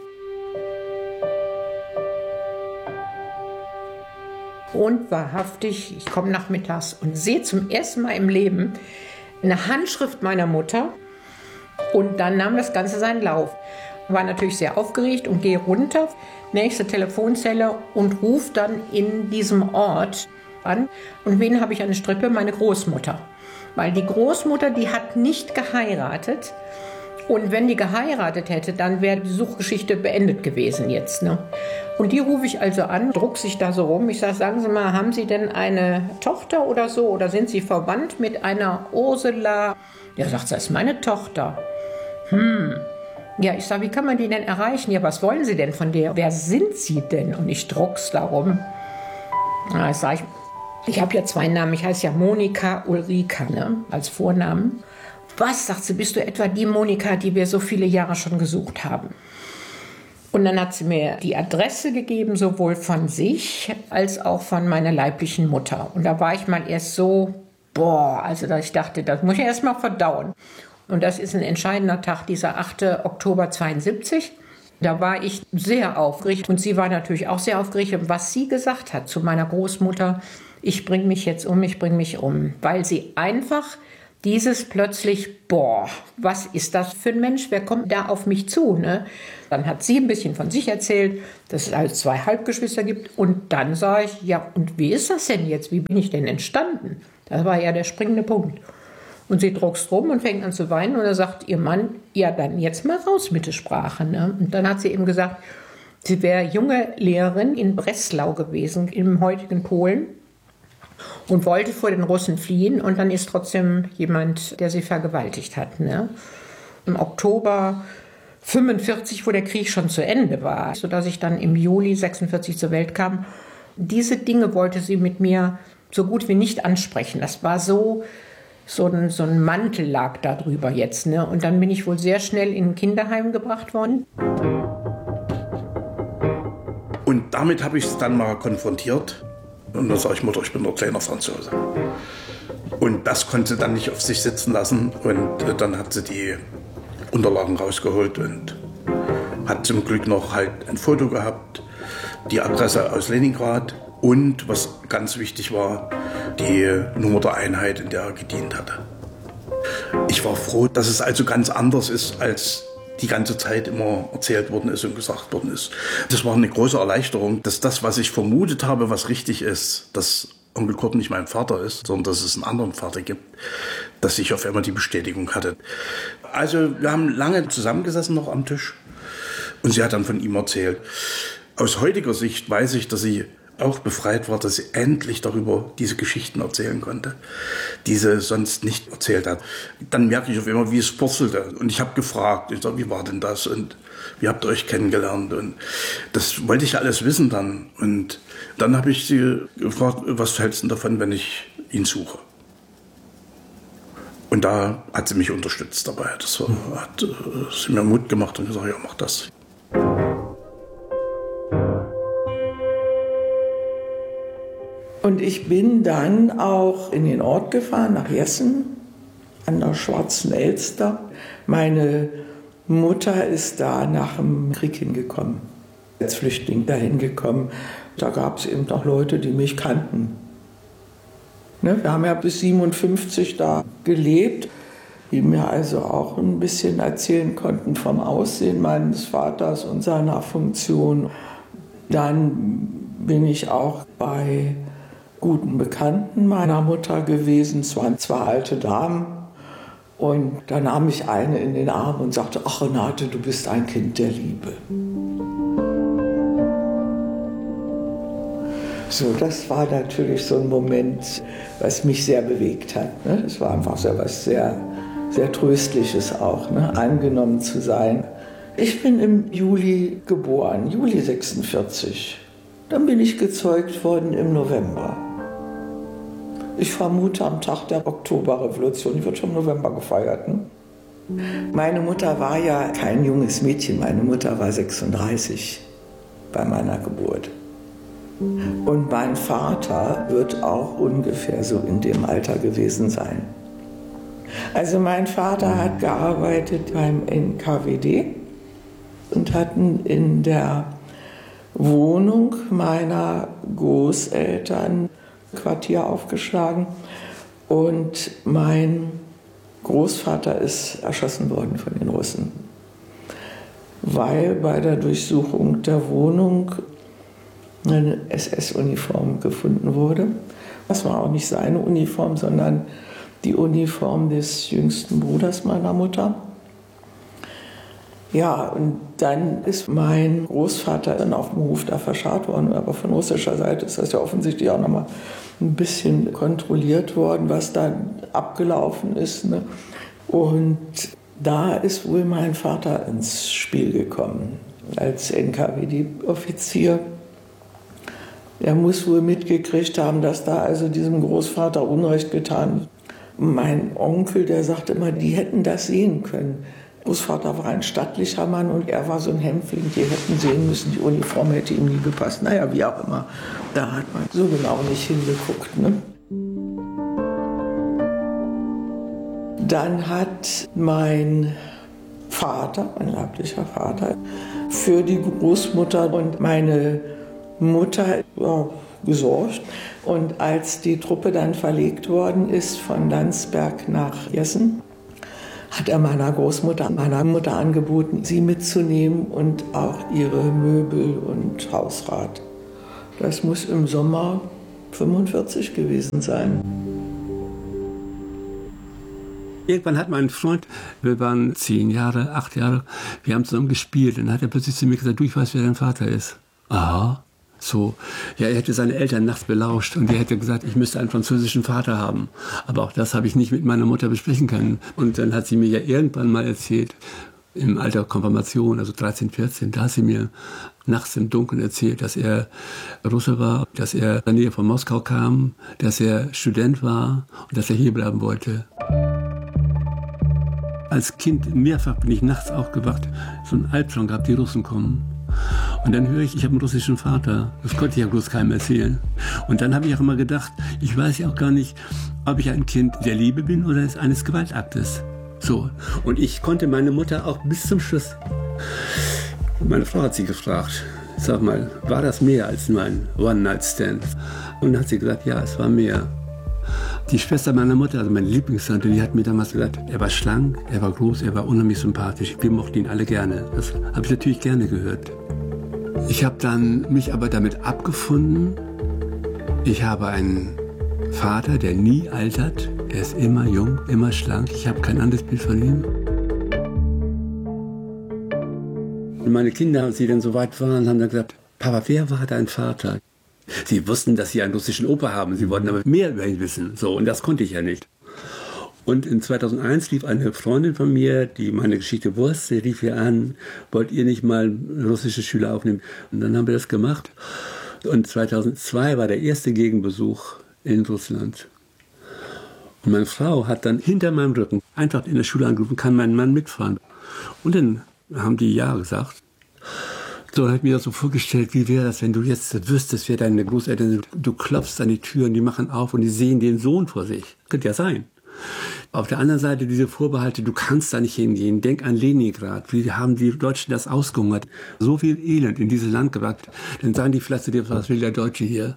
Und wahrhaftig, ich komme nachmittags und sehe zum ersten Mal im Leben eine Handschrift meiner Mutter. Und dann nahm das Ganze seinen Lauf. War natürlich sehr aufgeregt und gehe runter, nächste Telefonzelle und rufe dann in diesem Ort an. Und wen habe ich an der Strippe? Meine Großmutter. Weil die Großmutter, die hat nicht geheiratet. Und wenn die geheiratet hätte, dann wäre die Suchgeschichte beendet gewesen jetzt. Ne? Und die rufe ich also an, druck sich da so rum. Ich sage, sagen Sie mal, haben Sie denn eine Tochter oder so? Oder sind Sie verwandt mit einer Ursula? Ja, sagt sie, das ist meine Tochter. Ja, ich sage, wie kann man die denn erreichen? Ja, was wollen Sie denn von der? Wer sind Sie denn? Und ich druck's darum. Na, ich sage, ich habe ja 2 Namen. Ich heiße ja Monika Ulrika, ne, als Vornamen. Was, sagt sie, bist du etwa die Monika, die wir so viele Jahre schon gesucht haben? Und dann hat sie mir die Adresse gegeben, sowohl von sich als auch von meiner leiblichen Mutter. Und da war ich mal erst so, also dass ich dachte, das muss ich erst mal verdauen. Und das ist ein entscheidender Tag, dieser 8. Oktober 72. Da war ich sehr aufgeregt und sie war natürlich auch sehr aufgeregt. Und was sie gesagt hat zu meiner Großmutter, ich bringe mich jetzt um, ich bringe mich um. Weil sie einfach dieses plötzlich, boah, was ist das für ein Mensch, wer kommt da auf mich zu? Ne? Dann hat sie ein bisschen von sich erzählt, dass es halt 2 Halbgeschwister gibt. Und dann sage ich, ja, und wie ist das denn jetzt? Wie bin ich denn entstanden? Das war ja der springende Punkt. Und sie druckst rum und fängt an zu weinen. Und da sagt ihr Mann, ja, dann jetzt mal raus mit der Sprache. Ne? Und dann hat sie eben gesagt, sie wäre junge Lehrerin in Breslau gewesen, im heutigen Polen. Und wollte vor den Russen fliehen. Und dann ist trotzdem jemand, der sie vergewaltigt hat. Ne? Im Oktober 1945, wo der Krieg schon zu Ende war, sodass ich dann im Juli 1946 zur Welt kam. Diese Dinge wollte sie mit mir so gut wie nicht ansprechen. Das war so ein Mantel lag da drüber jetzt. Ne? Und dann bin ich wohl sehr schnell in ein Kinderheim gebracht worden. Und damit habe ich es dann mal konfrontiert. Und dann sage ich, Mutter, ich bin nur kleiner Franzose. Und das konnte sie dann nicht auf sich sitzen lassen. Und dann hat sie die Unterlagen rausgeholt und hat zum Glück noch halt ein Foto gehabt, die Adresse aus Leningrad und, was ganz wichtig war, die Nummer der Einheit, in der er gedient hatte. Ich war froh, dass es also ganz anders ist, als die ganze Zeit immer erzählt worden ist und gesagt worden ist. Das war eine große Erleichterung, dass das, was ich vermutet habe, was richtig ist, dass Onkel Kurt nicht mein Vater ist, sondern dass es einen anderen Vater gibt, dass ich auf einmal die Bestätigung hatte. Also wir haben lange zusammengesessen noch am Tisch und sie hat dann von ihm erzählt. Aus heutiger Sicht weiß ich, dass sie auch befreit war, dass sie endlich darüber diese Geschichten erzählen konnte, die sie sonst nicht erzählt hat. Dann merke ich auf einmal, wie es purzelte. Und ich habe gefragt, ich sag, wie war denn das und wie habt ihr euch kennengelernt? Und das wollte ich alles wissen dann. Und dann habe ich sie gefragt, was hältst du davon, wenn ich ihn suche? Und da hat sie mich unterstützt dabei. Das hat sie mir Mut gemacht und gesagt, ja, mach das. Und ich bin dann auch in den Ort gefahren, nach Jessen, an der Schwarzen Elster. Meine Mutter ist da nach dem Krieg hingekommen, als Flüchtling dahin gekommen. Da gab es eben noch Leute, die mich kannten. Ne, wir haben ja bis 1957 da gelebt, die mir also auch ein bisschen erzählen konnten vom Aussehen meines Vaters und seiner Funktion. Dann bin ich auch bei guten Bekannten meiner Mutter gewesen. Es waren 2 alte Damen. Und da nahm ich eine in den Arm und sagte, ach Renate, du bist ein Kind der Liebe. So, das war natürlich so ein Moment, was mich sehr bewegt hat. Ne? Das war einfach so was sehr, sehr Tröstliches auch, ne? Angenommen zu sein. Ich bin im Juli geboren, Juli 1946. Dann bin ich gezeugt worden im November. Ich vermute am Tag der Oktoberrevolution, die wird schon im November gefeiert. Ne? Meine Mutter war ja kein junges Mädchen, meine Mutter war 36 bei meiner Geburt. Und mein Vater wird auch ungefähr so in dem Alter gewesen sein. Also mein Vater hat gearbeitet beim NKWD und hatten in der Wohnung meiner Großeltern Quartier aufgeschlagen. Und mein Großvater ist erschossen worden von den Russen, weil bei der Durchsuchung der Wohnung eine SS-Uniform gefunden wurde. Das war auch nicht seine Uniform, sondern die Uniform des jüngsten Bruders meiner Mutter. Ja, und dann ist mein Großvater dann auf dem Hof da verscharrt worden, aber von russischer Seite ist das ja offensichtlich auch nochmal ein bisschen kontrolliert worden, was da abgelaufen ist. Ne? Und da ist wohl mein Vater ins Spiel gekommen als NKWD-Offizier. Er muss wohl mitgekriegt haben, dass da also diesem Großvater Unrecht getan wird. Mein Onkel, der sagte immer, die hätten das sehen können. Großvater war ein stattlicher Mann und er war so ein Hämpfling, die hätten sehen müssen, die Uniform hätte ihm nie gepasst. Naja, wie auch immer, da hat man so genau nicht hingeguckt. Ne? Dann hat mein Vater, mein leiblicher Vater, für die Großmutter und meine Mutter gesorgt. Und als die Truppe dann verlegt worden ist von Landsberg nach Jessen, hat er meiner Mutter angeboten, sie mitzunehmen und auch ihre Möbel und Hausrat. Das muss im Sommer 45 gewesen sein. Irgendwann hat mein Freund, wir waren 10 Jahre, 8 Jahre, wir haben zusammen gespielt. Und dann hat er plötzlich zu mir gesagt, du, ich weiß, wer dein Vater ist. Aha. So, ja, er hätte seine Eltern nachts belauscht und er hätte gesagt, ich müsste einen französischen Vater haben. Aber auch das habe ich nicht mit meiner Mutter besprechen können. Und dann hat sie mir ja irgendwann mal erzählt, im Alter Konfirmation, also 13, 14, da hat sie mir nachts im Dunkeln erzählt, dass er Russe war, dass er in der Nähe von Moskau kam, dass er Student war und dass er hier bleiben wollte. Als Kind mehrfach bin ich nachts aufgewacht, so einen Albtraum gehabt, die Russen kommen. Und dann höre ich habe einen russischen Vater. Das konnte ich ja bloß keinem erzählen. Und dann habe ich auch immer gedacht, ich weiß ja auch gar nicht, ob ich ein Kind der Liebe bin oder eines Gewaltaktes. So. Und ich konnte meine Mutter auch bis zum Schluss. Meine Frau hat sie gefragt, sag mal, war das mehr als mein One-Night-Stand? Und dann hat sie gesagt, ja, es war mehr. Die Schwester meiner Mutter, also meine Lieblingstante, die hat mir damals gesagt, er war schlank, er war groß, er war unheimlich sympathisch. Wir mochten ihn alle gerne. Das habe ich natürlich gerne gehört. Ich habe dann mich aber damit abgefunden. Ich habe einen Vater, der nie altert. Er ist immer jung, immer schlank. Ich habe kein anderes Bild von ihm. Und meine Kinder, als sie dann so weit waren, haben dann gesagt, Papa, wer war dein Vater? Sie wussten, dass sie einen russischen Opa haben. Sie wollten aber mehr über ihn wissen. So, und das konnte ich ja nicht. Und in 2001 lief eine Freundin von mir, die meine Geschichte wusste, rief ihr an, wollt ihr nicht mal russische Schüler aufnehmen? Und dann haben wir das gemacht. Und 2002 war der erste Gegenbesuch in Russland. Und meine Frau hat dann hinter meinem Rücken einfach in der Schule angerufen, kann mein Mann mitfahren? Und dann haben die ja gesagt. So, habe ich mir das so vorgestellt, wie wäre das, wenn du jetzt wüsstest, wer deine Großeltern sind. Du klopfst an die Tür und die machen auf und die sehen den Sohn vor sich. Könnte ja sein. Auf der anderen Seite diese Vorbehalte, du kannst da nicht hingehen. Denk an Leningrad. Wie haben die Deutschen das ausgehungert? So viel Elend in dieses Land gebracht. Dann sagen die vielleicht zu dir, was will der Deutsche hier?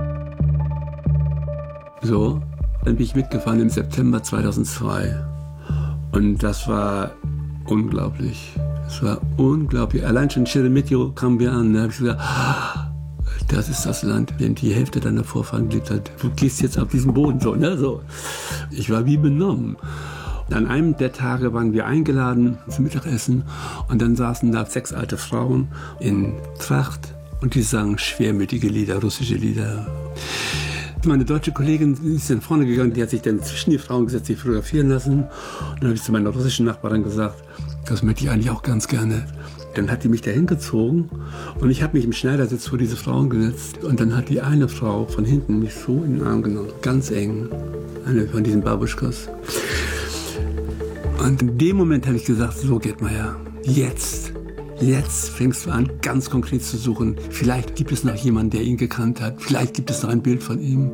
So, dann bin ich mitgefahren im September 2002. Und das war unglaublich. Es war unglaublich. Allein schon in Sheremetyevo kamen wir an. Da habe ich gesagt, das ist das Land, wenn die Hälfte deiner Vorfahren gelebt hat. Du gehst jetzt auf diesen Boden so, ne? So. Ich war wie benommen. An einem der Tage waren wir eingeladen zum Mittagessen und dann saßen da 6 alte Frauen in Tracht und die sangen schwermütige Lieder, russische Lieder. Meine deutsche Kollegin ist dann vorne gegangen, die hat sich dann zwischen die Frauen gesetzt, die fotografieren lassen. Und dann habe ich zu meiner russischen Nachbarin gesagt, das möchte ich eigentlich auch ganz gerne. Dann hat die mich da hingezogen und ich habe mich im Schneidersitz vor diese Frauen gesetzt. Und dann hat die eine Frau von hinten mich so in den Arm genommen, ganz eng, eine von diesen Babuschkas. Und in dem Moment habe ich gesagt, so geht mal her, jetzt fängst du an, ganz konkret zu suchen. Vielleicht gibt es noch jemanden, der ihn gekannt hat. Vielleicht gibt es noch ein Bild von ihm.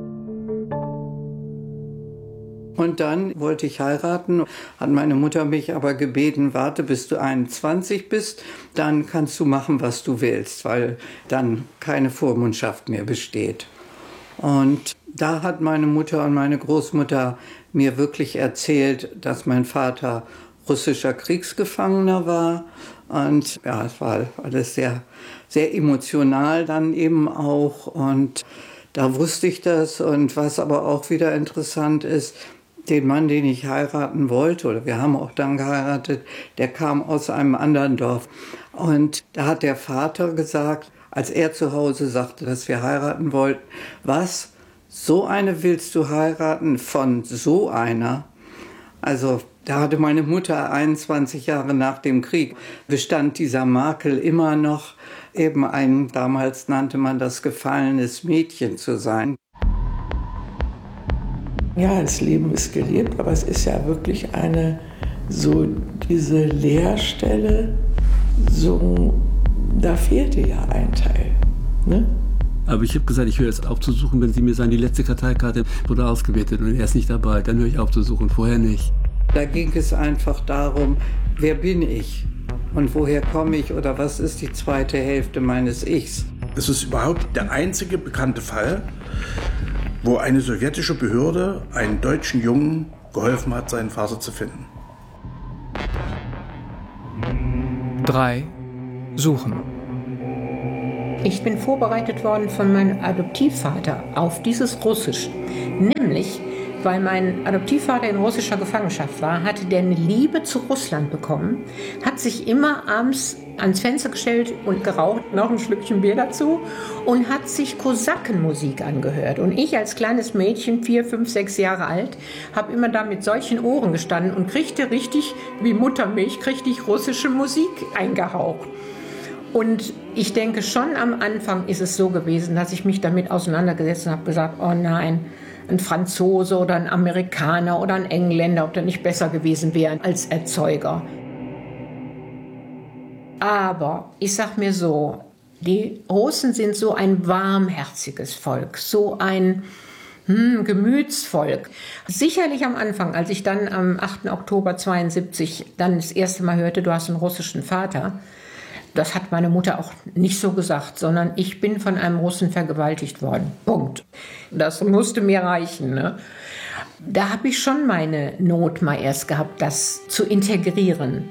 Und dann wollte ich heiraten, hat meine Mutter mich aber gebeten, warte, bis du 21 bist, dann kannst du machen, was du willst, weil dann keine Vormundschaft mehr besteht. Und da hat meine Mutter und meine Großmutter mir wirklich erzählt, dass mein Vater russischer Kriegsgefangener war. Und ja, es war alles sehr, sehr emotional dann eben auch. Und da wusste ich das. Und was aber auch wieder interessant ist, den Mann, den ich heiraten wollte, oder wir haben auch dann geheiratet, der kam aus einem anderen Dorf. Und da hat der Vater gesagt, als er zu Hause sagte, dass wir heiraten wollten, was, so eine willst du heiraten von so einer? Also da hatte meine Mutter 21 Jahre nach dem Krieg, bestand dieser Makel immer noch, eben ein, damals nannte man das, gefallenes Mädchen zu sein. Ja, das Leben ist gelebt, aber es ist ja wirklich so diese Leerstelle, so, da fehlte ja ein Teil, ne? Aber ich habe gesagt, ich höre jetzt auf zu suchen, wenn Sie mir sagen, die letzte Karteikarte wurde ausgewertet und er ist nicht dabei, dann höre ich auf zu suchen, vorher nicht. Da ging es einfach darum, wer bin ich und woher komme ich oder was ist die zweite Hälfte meines Ichs. es ist überhaupt der einzige bekannte Fall, wo eine sowjetische Behörde einen deutschen Jungen geholfen hat, seinen Vater zu finden. 3. Suchen. Ich bin vorbereitet worden von meinem Adoptivvater auf dieses Russisch. Nämlich, weil mein Adoptivvater in russischer Gefangenschaft war, hatte der eine Liebe zu Russland bekommen, hat sich immer abends ans Fenster gestellt und geraucht, noch ein Schlückchen Bier dazu und hat sich Kosakenmusik angehört. Und ich als kleines Mädchen, 4, 5, 6 Jahre alt, habe immer da mit solchen Ohren gestanden und kriegte richtig, wie Muttermilch, kriegte ich russische Musik eingehaucht. Und ich denke schon am Anfang ist es so gewesen, dass ich mich damit auseinandergesetzt und habe gesagt, oh nein, ein Franzose oder ein Amerikaner oder ein Engländer, ob der nicht besser gewesen wäre als Erzeuger. Aber ich sag mir so, die Russen sind so ein warmherziges Volk, so ein Gemütsvolk. Sicherlich am Anfang, als ich dann am 8. Oktober 72 dann das erste Mal hörte, du hast einen russischen Vater, das hat meine Mutter auch nicht so gesagt, sondern ich bin von einem Russen vergewaltigt worden. Punkt. Das musste mir reichen. Ne? Da habe ich schon meine Not mal erst gehabt, das zu integrieren.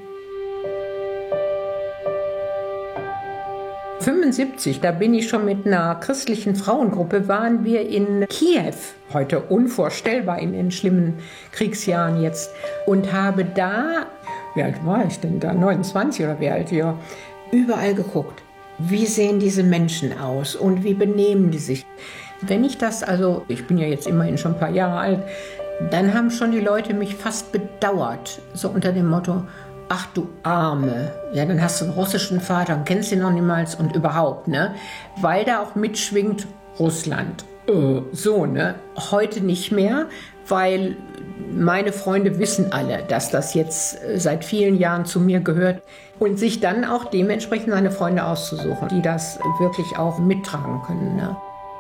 1975, da bin ich schon mit einer christlichen Frauengruppe, waren wir in Kiew, heute unvorstellbar in den schlimmen Kriegsjahren jetzt, und habe da, wie alt war ich denn da, 29 oder wie alt, ja, überall geguckt, wie sehen diese Menschen aus und wie benehmen die sich. Wenn ich das, also ich bin ja jetzt immerhin schon ein paar Jahre alt, dann haben schon die Leute mich fast bedauert, so unter dem Motto, ach du Arme, ja, dann hast du einen russischen Vater und kennst ihn noch niemals und überhaupt, ne? Weil da auch mitschwingt Russland. So, ne? Heute nicht mehr, weil meine Freunde wissen alle, dass das jetzt seit vielen Jahren zu mir gehört und sich dann auch dementsprechend seine Freunde auszusuchen, die das wirklich auch mittragen können. Ne?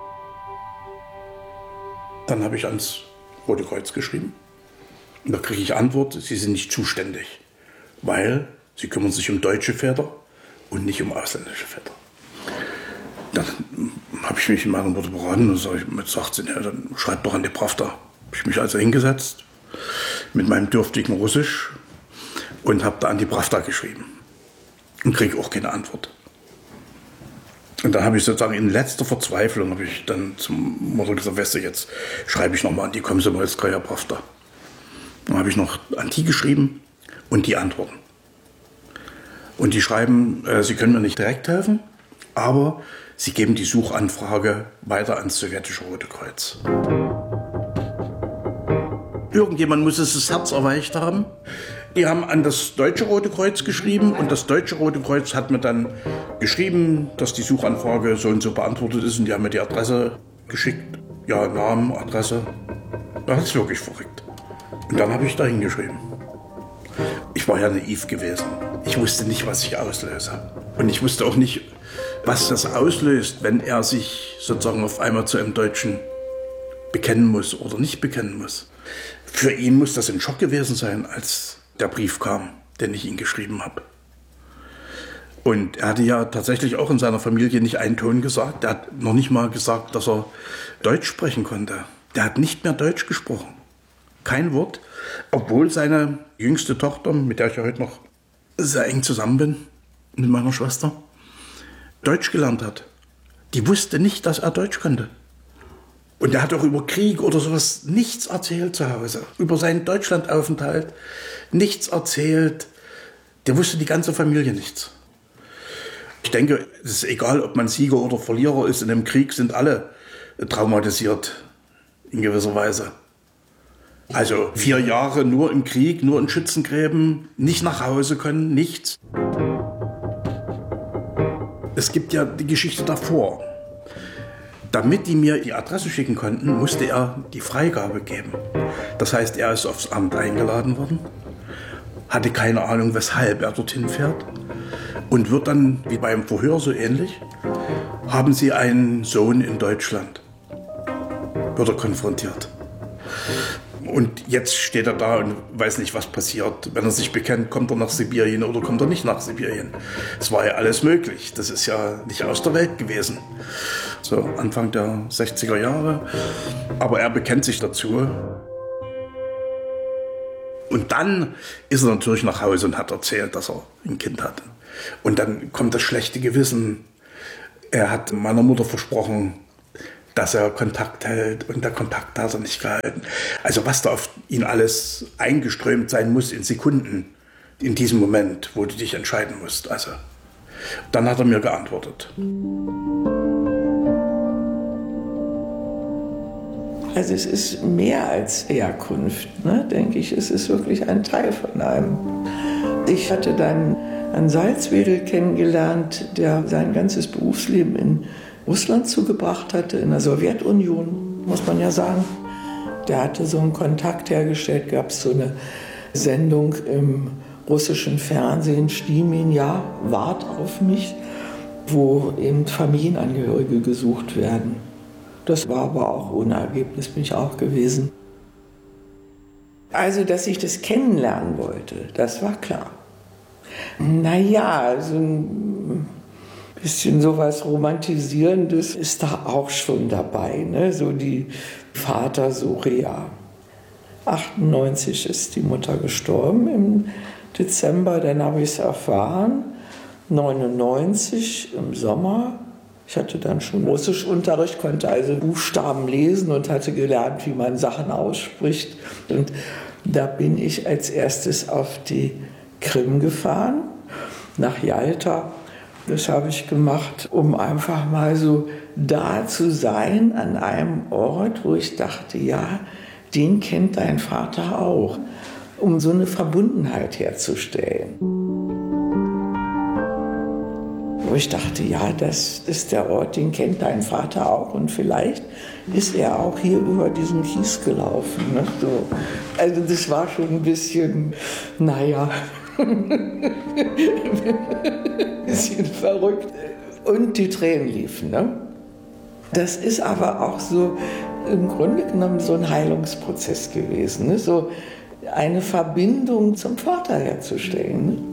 Dann habe ich ans Rote Kreuz geschrieben. Und da kriege ich Antwort, sie sind nicht zuständig, weil sie kümmern sich um deutsche Väter und nicht um ausländische Väter. Dann habe ich mich in meiner Mutter beraten und sage ich mit 18, ja, dann schreib doch an die Pravda. Habe ich mich also hingesetzt mit meinem dürftigen Russisch und habe da an die Pravda geschrieben und kriege auch keine Antwort. Und dann habe ich sozusagen in letzter Verzweiflung habe ich dann zum Mutter gesagt, weißt du, jetzt schreibe ich nochmal an die Komsomolskaja Pravda. Dann habe ich noch an die geschrieben und die antworten. Und die schreiben, sie können mir nicht direkt helfen, aber sie geben die Suchanfrage weiter ans sowjetische Rote Kreuz. Irgendjemand muss es das Herz erweicht haben. Die haben an das Deutsche Rote Kreuz geschrieben und das Deutsche Rote Kreuz hat mir dann geschrieben, dass die Suchanfrage so und so beantwortet ist und die haben mir die Adresse geschickt. Ja, Namen, Adresse. Das ist wirklich verrückt. Und dann habe ich da hingeschrieben. Ich war ja naiv gewesen. Ich wusste nicht, was ich auslöse. Und ich wusste auch nicht, was das auslöst, wenn er sich sozusagen auf einmal zu einem Deutschen bekennen muss oder nicht bekennen muss. Für ihn muss das ein Schock gewesen sein, als der Brief kam, den ich ihm geschrieben habe. Und er hatte ja tatsächlich auch in seiner Familie nicht einen Ton gesagt. Er hat noch nicht mal gesagt, dass er Deutsch sprechen konnte. Der hat nicht mehr Deutsch gesprochen. Kein Wort. Obwohl seine jüngste Tochter, mit der ich ja heute noch sehr eng zusammen bin, mit meiner Schwester, Deutsch gelernt hat. Die wusste nicht, dass er Deutsch konnte. Und er hat auch über Krieg oder sowas nichts erzählt zu Hause. Über seinen Deutschlandaufenthalt nichts erzählt. Der wusste die ganze Familie nichts. Ich denke, es ist egal, ob man Sieger oder Verlierer ist. In einem Krieg sind alle traumatisiert, in gewisser Weise. Also 4 Jahre nur im Krieg, nur in Schützengräben, nicht nach Hause können, nichts. Es gibt ja die Geschichte davor. Damit die mir die Adresse schicken konnten, musste er die Freigabe geben. Das heißt, er ist aufs Amt eingeladen worden, hatte keine Ahnung, weshalb er dorthin fährt und wird dann, wie beim Verhör so ähnlich, haben Sie einen Sohn in Deutschland, wird er konfrontiert. Und jetzt steht er da und weiß nicht, was passiert. Wenn er sich bekennt, kommt er nach Sibirien oder kommt er nicht nach Sibirien. Es war ja alles möglich. Das ist ja nicht aus der Welt gewesen. So Anfang der 60er Jahre. Aber er bekennt sich dazu. Und dann ist er natürlich nach Hause und hat erzählt, dass er ein Kind hatte. Und dann kommt das schlechte Gewissen. Er hat meiner Mutter versprochen, dass er Kontakt hält, und der Kontakt hat er nicht gehalten. Also was da auf ihn alles eingeströmt sein muss in Sekunden, in diesem Moment, wo du dich entscheiden musst. Also dann hat er mir geantwortet. Also es ist mehr als Herkunft, ne, denke ich. Es ist wirklich ein Teil von einem. Ich hatte dann einen Salzwedel kennengelernt, der sein ganzes Berufsleben in Russland zugebracht hatte, in der Sowjetunion, muss man ja sagen. Der hatte so einen Kontakt hergestellt, gab es so eine Sendung im russischen Fernsehen, Stimin, ja, wart auf mich, wo eben Familienangehörige gesucht werden. Das war aber auch ohne Ergebnis, bin ich auch gewesen. Also, dass ich das kennenlernen wollte, das war klar. Naja, so ein bisschen sowas Romantisierendes ist da auch schon dabei, ne? So die Vater-Soria. 98 ist die Mutter gestorben im Dezember, dann habe ich es erfahren. 99 im Sommer. Ich hatte dann schon Russischunterricht, konnte also Buchstaben lesen und hatte gelernt, wie man Sachen ausspricht. Und da bin ich als erstes auf die Krim gefahren, nach Jalta. Das habe ich gemacht, um einfach mal so da zu sein, an einem Ort, wo ich dachte, ja, den kennt dein Vater auch, um so eine Verbundenheit herzustellen. Wo ich dachte, ja, das ist der Ort, den kennt dein Vater auch, und vielleicht ist er auch hier über diesen Kies gelaufen. Ne? So. Also das war schon ein bisschen, naja, ein bisschen verrückt. Und die Tränen liefen. Ne? Das ist aber auch so im Grunde genommen so ein Heilungsprozess gewesen, ne? So eine Verbindung zum Vater herzustellen. Ne?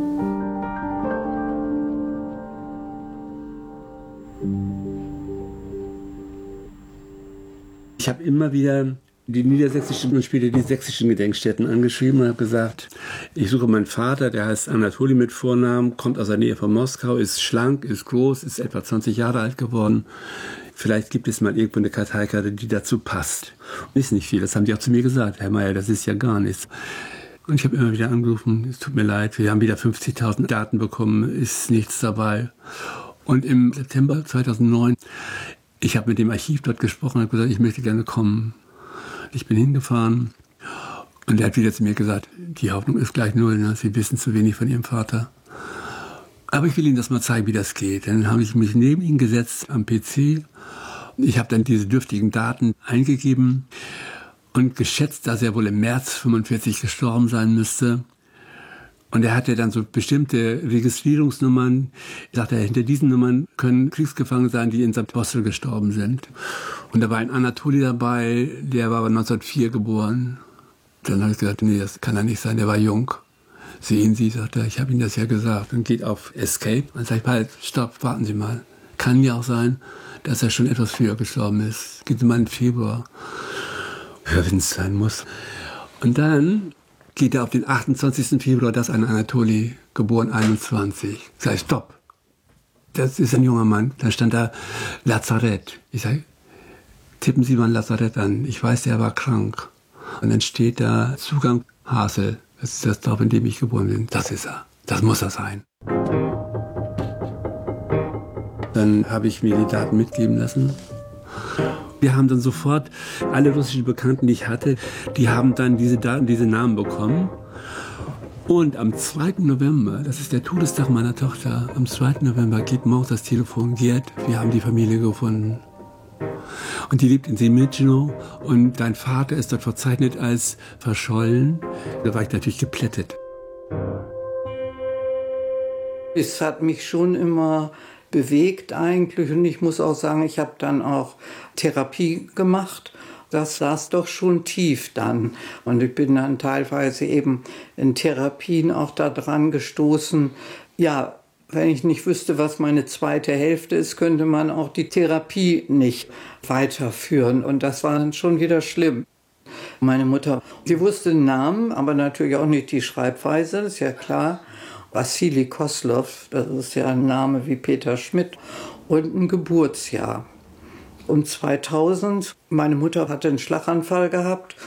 Ich habe immer wieder die niedersächsischen und später die sächsischen Gedenkstätten angeschrieben und habe gesagt, ich suche meinen Vater, der heißt Anatoli mit Vornamen, kommt aus der Nähe von Moskau, ist schlank, ist groß, ist etwa 20 Jahre alt geworden. Vielleicht gibt es mal irgendwo eine Karteikarte, die dazu passt. Ist nicht viel, das haben die auch zu mir gesagt. Herr Meier, das ist ja gar nichts. Und ich habe immer wieder angerufen, es tut mir leid, wir haben wieder 50.000 Daten bekommen, ist nichts dabei. Und im September 2009, ich habe mit dem Archiv dort gesprochen und habe gesagt, ich möchte gerne kommen. Ich bin hingefahren und er hat wieder zu mir gesagt, die Hoffnung ist gleich null, ne? Sie wissen zu wenig von Ihrem Vater. Aber ich will Ihnen das mal zeigen, wie das geht. Dann habe ich mich neben ihn gesetzt am PC. Ich habe dann diese dürftigen Daten eingegeben und geschätzt, dass er wohl im März 45 gestorben sein müsste. Und er hatte dann so bestimmte Registrierungsnummern. Ich sagte, hinter diesen Nummern können Kriegsgefangene sein, die in St. Bostel gestorben sind. Und da war ein Anatoli dabei, der war aber 1904 geboren. Dann habe ich gesagt, nee, das kann er nicht sein, der war jung. Sehen Sie, sagt er, ich habe Ihnen das ja gesagt. Und geht auf Escape. Und sage ich, halt, stopp, warten Sie mal. Kann ja auch sein, dass er schon etwas früher gestorben ist. Geht mal in Februar. Ja, wenn es sein muss. Und dann geht er auf den 28. Februar, das ist ein Anatoli, geboren 21. Ich sage, stopp, das ist ein junger Mann. Dann stand da Lazarett. Ich sage, tippen Sie mal ein Lazarett an. Ich weiß, der war krank. Und dann steht da Zugang Hasel. Das ist das Dorf, in dem ich geboren bin. Das ist er. Das muss er sein. Dann habe ich mir die Daten mitgeben lassen. Wir haben dann sofort alle russischen Bekannten, die ich hatte, die haben dann diese Daten, diese Namen bekommen. Und am 2. November, das ist der Todestag meiner Tochter, am 2. November geht morgens das Telefon, Gerd, wir haben die Familie gefunden. Und die lebt in Semitschno und dein Vater ist dort verzeichnet als verschollen. Da war ich natürlich geplättet. Es hat mich schon immer bewegt eigentlich, und ich muss auch sagen, ich habe dann auch Therapie gemacht Das saß doch schon tief dann. Und ich bin dann teilweise eben in Therapien auch daran gestoßen. Ja, wenn ich nicht wüsste, was meine zweite Hälfte ist, könnte man auch die Therapie nicht weiterführen. Und das war dann schon wieder schlimm. Meine Mutter, sie wusste den Namen, aber natürlich auch nicht die Schreibweise, das ist ja klar. Wassili Koslov, das ist ja ein Name wie Peter Schmidt. Und ein Geburtsjahr. Um 2000, meine Mutter hatte einen Schlaganfall gehabt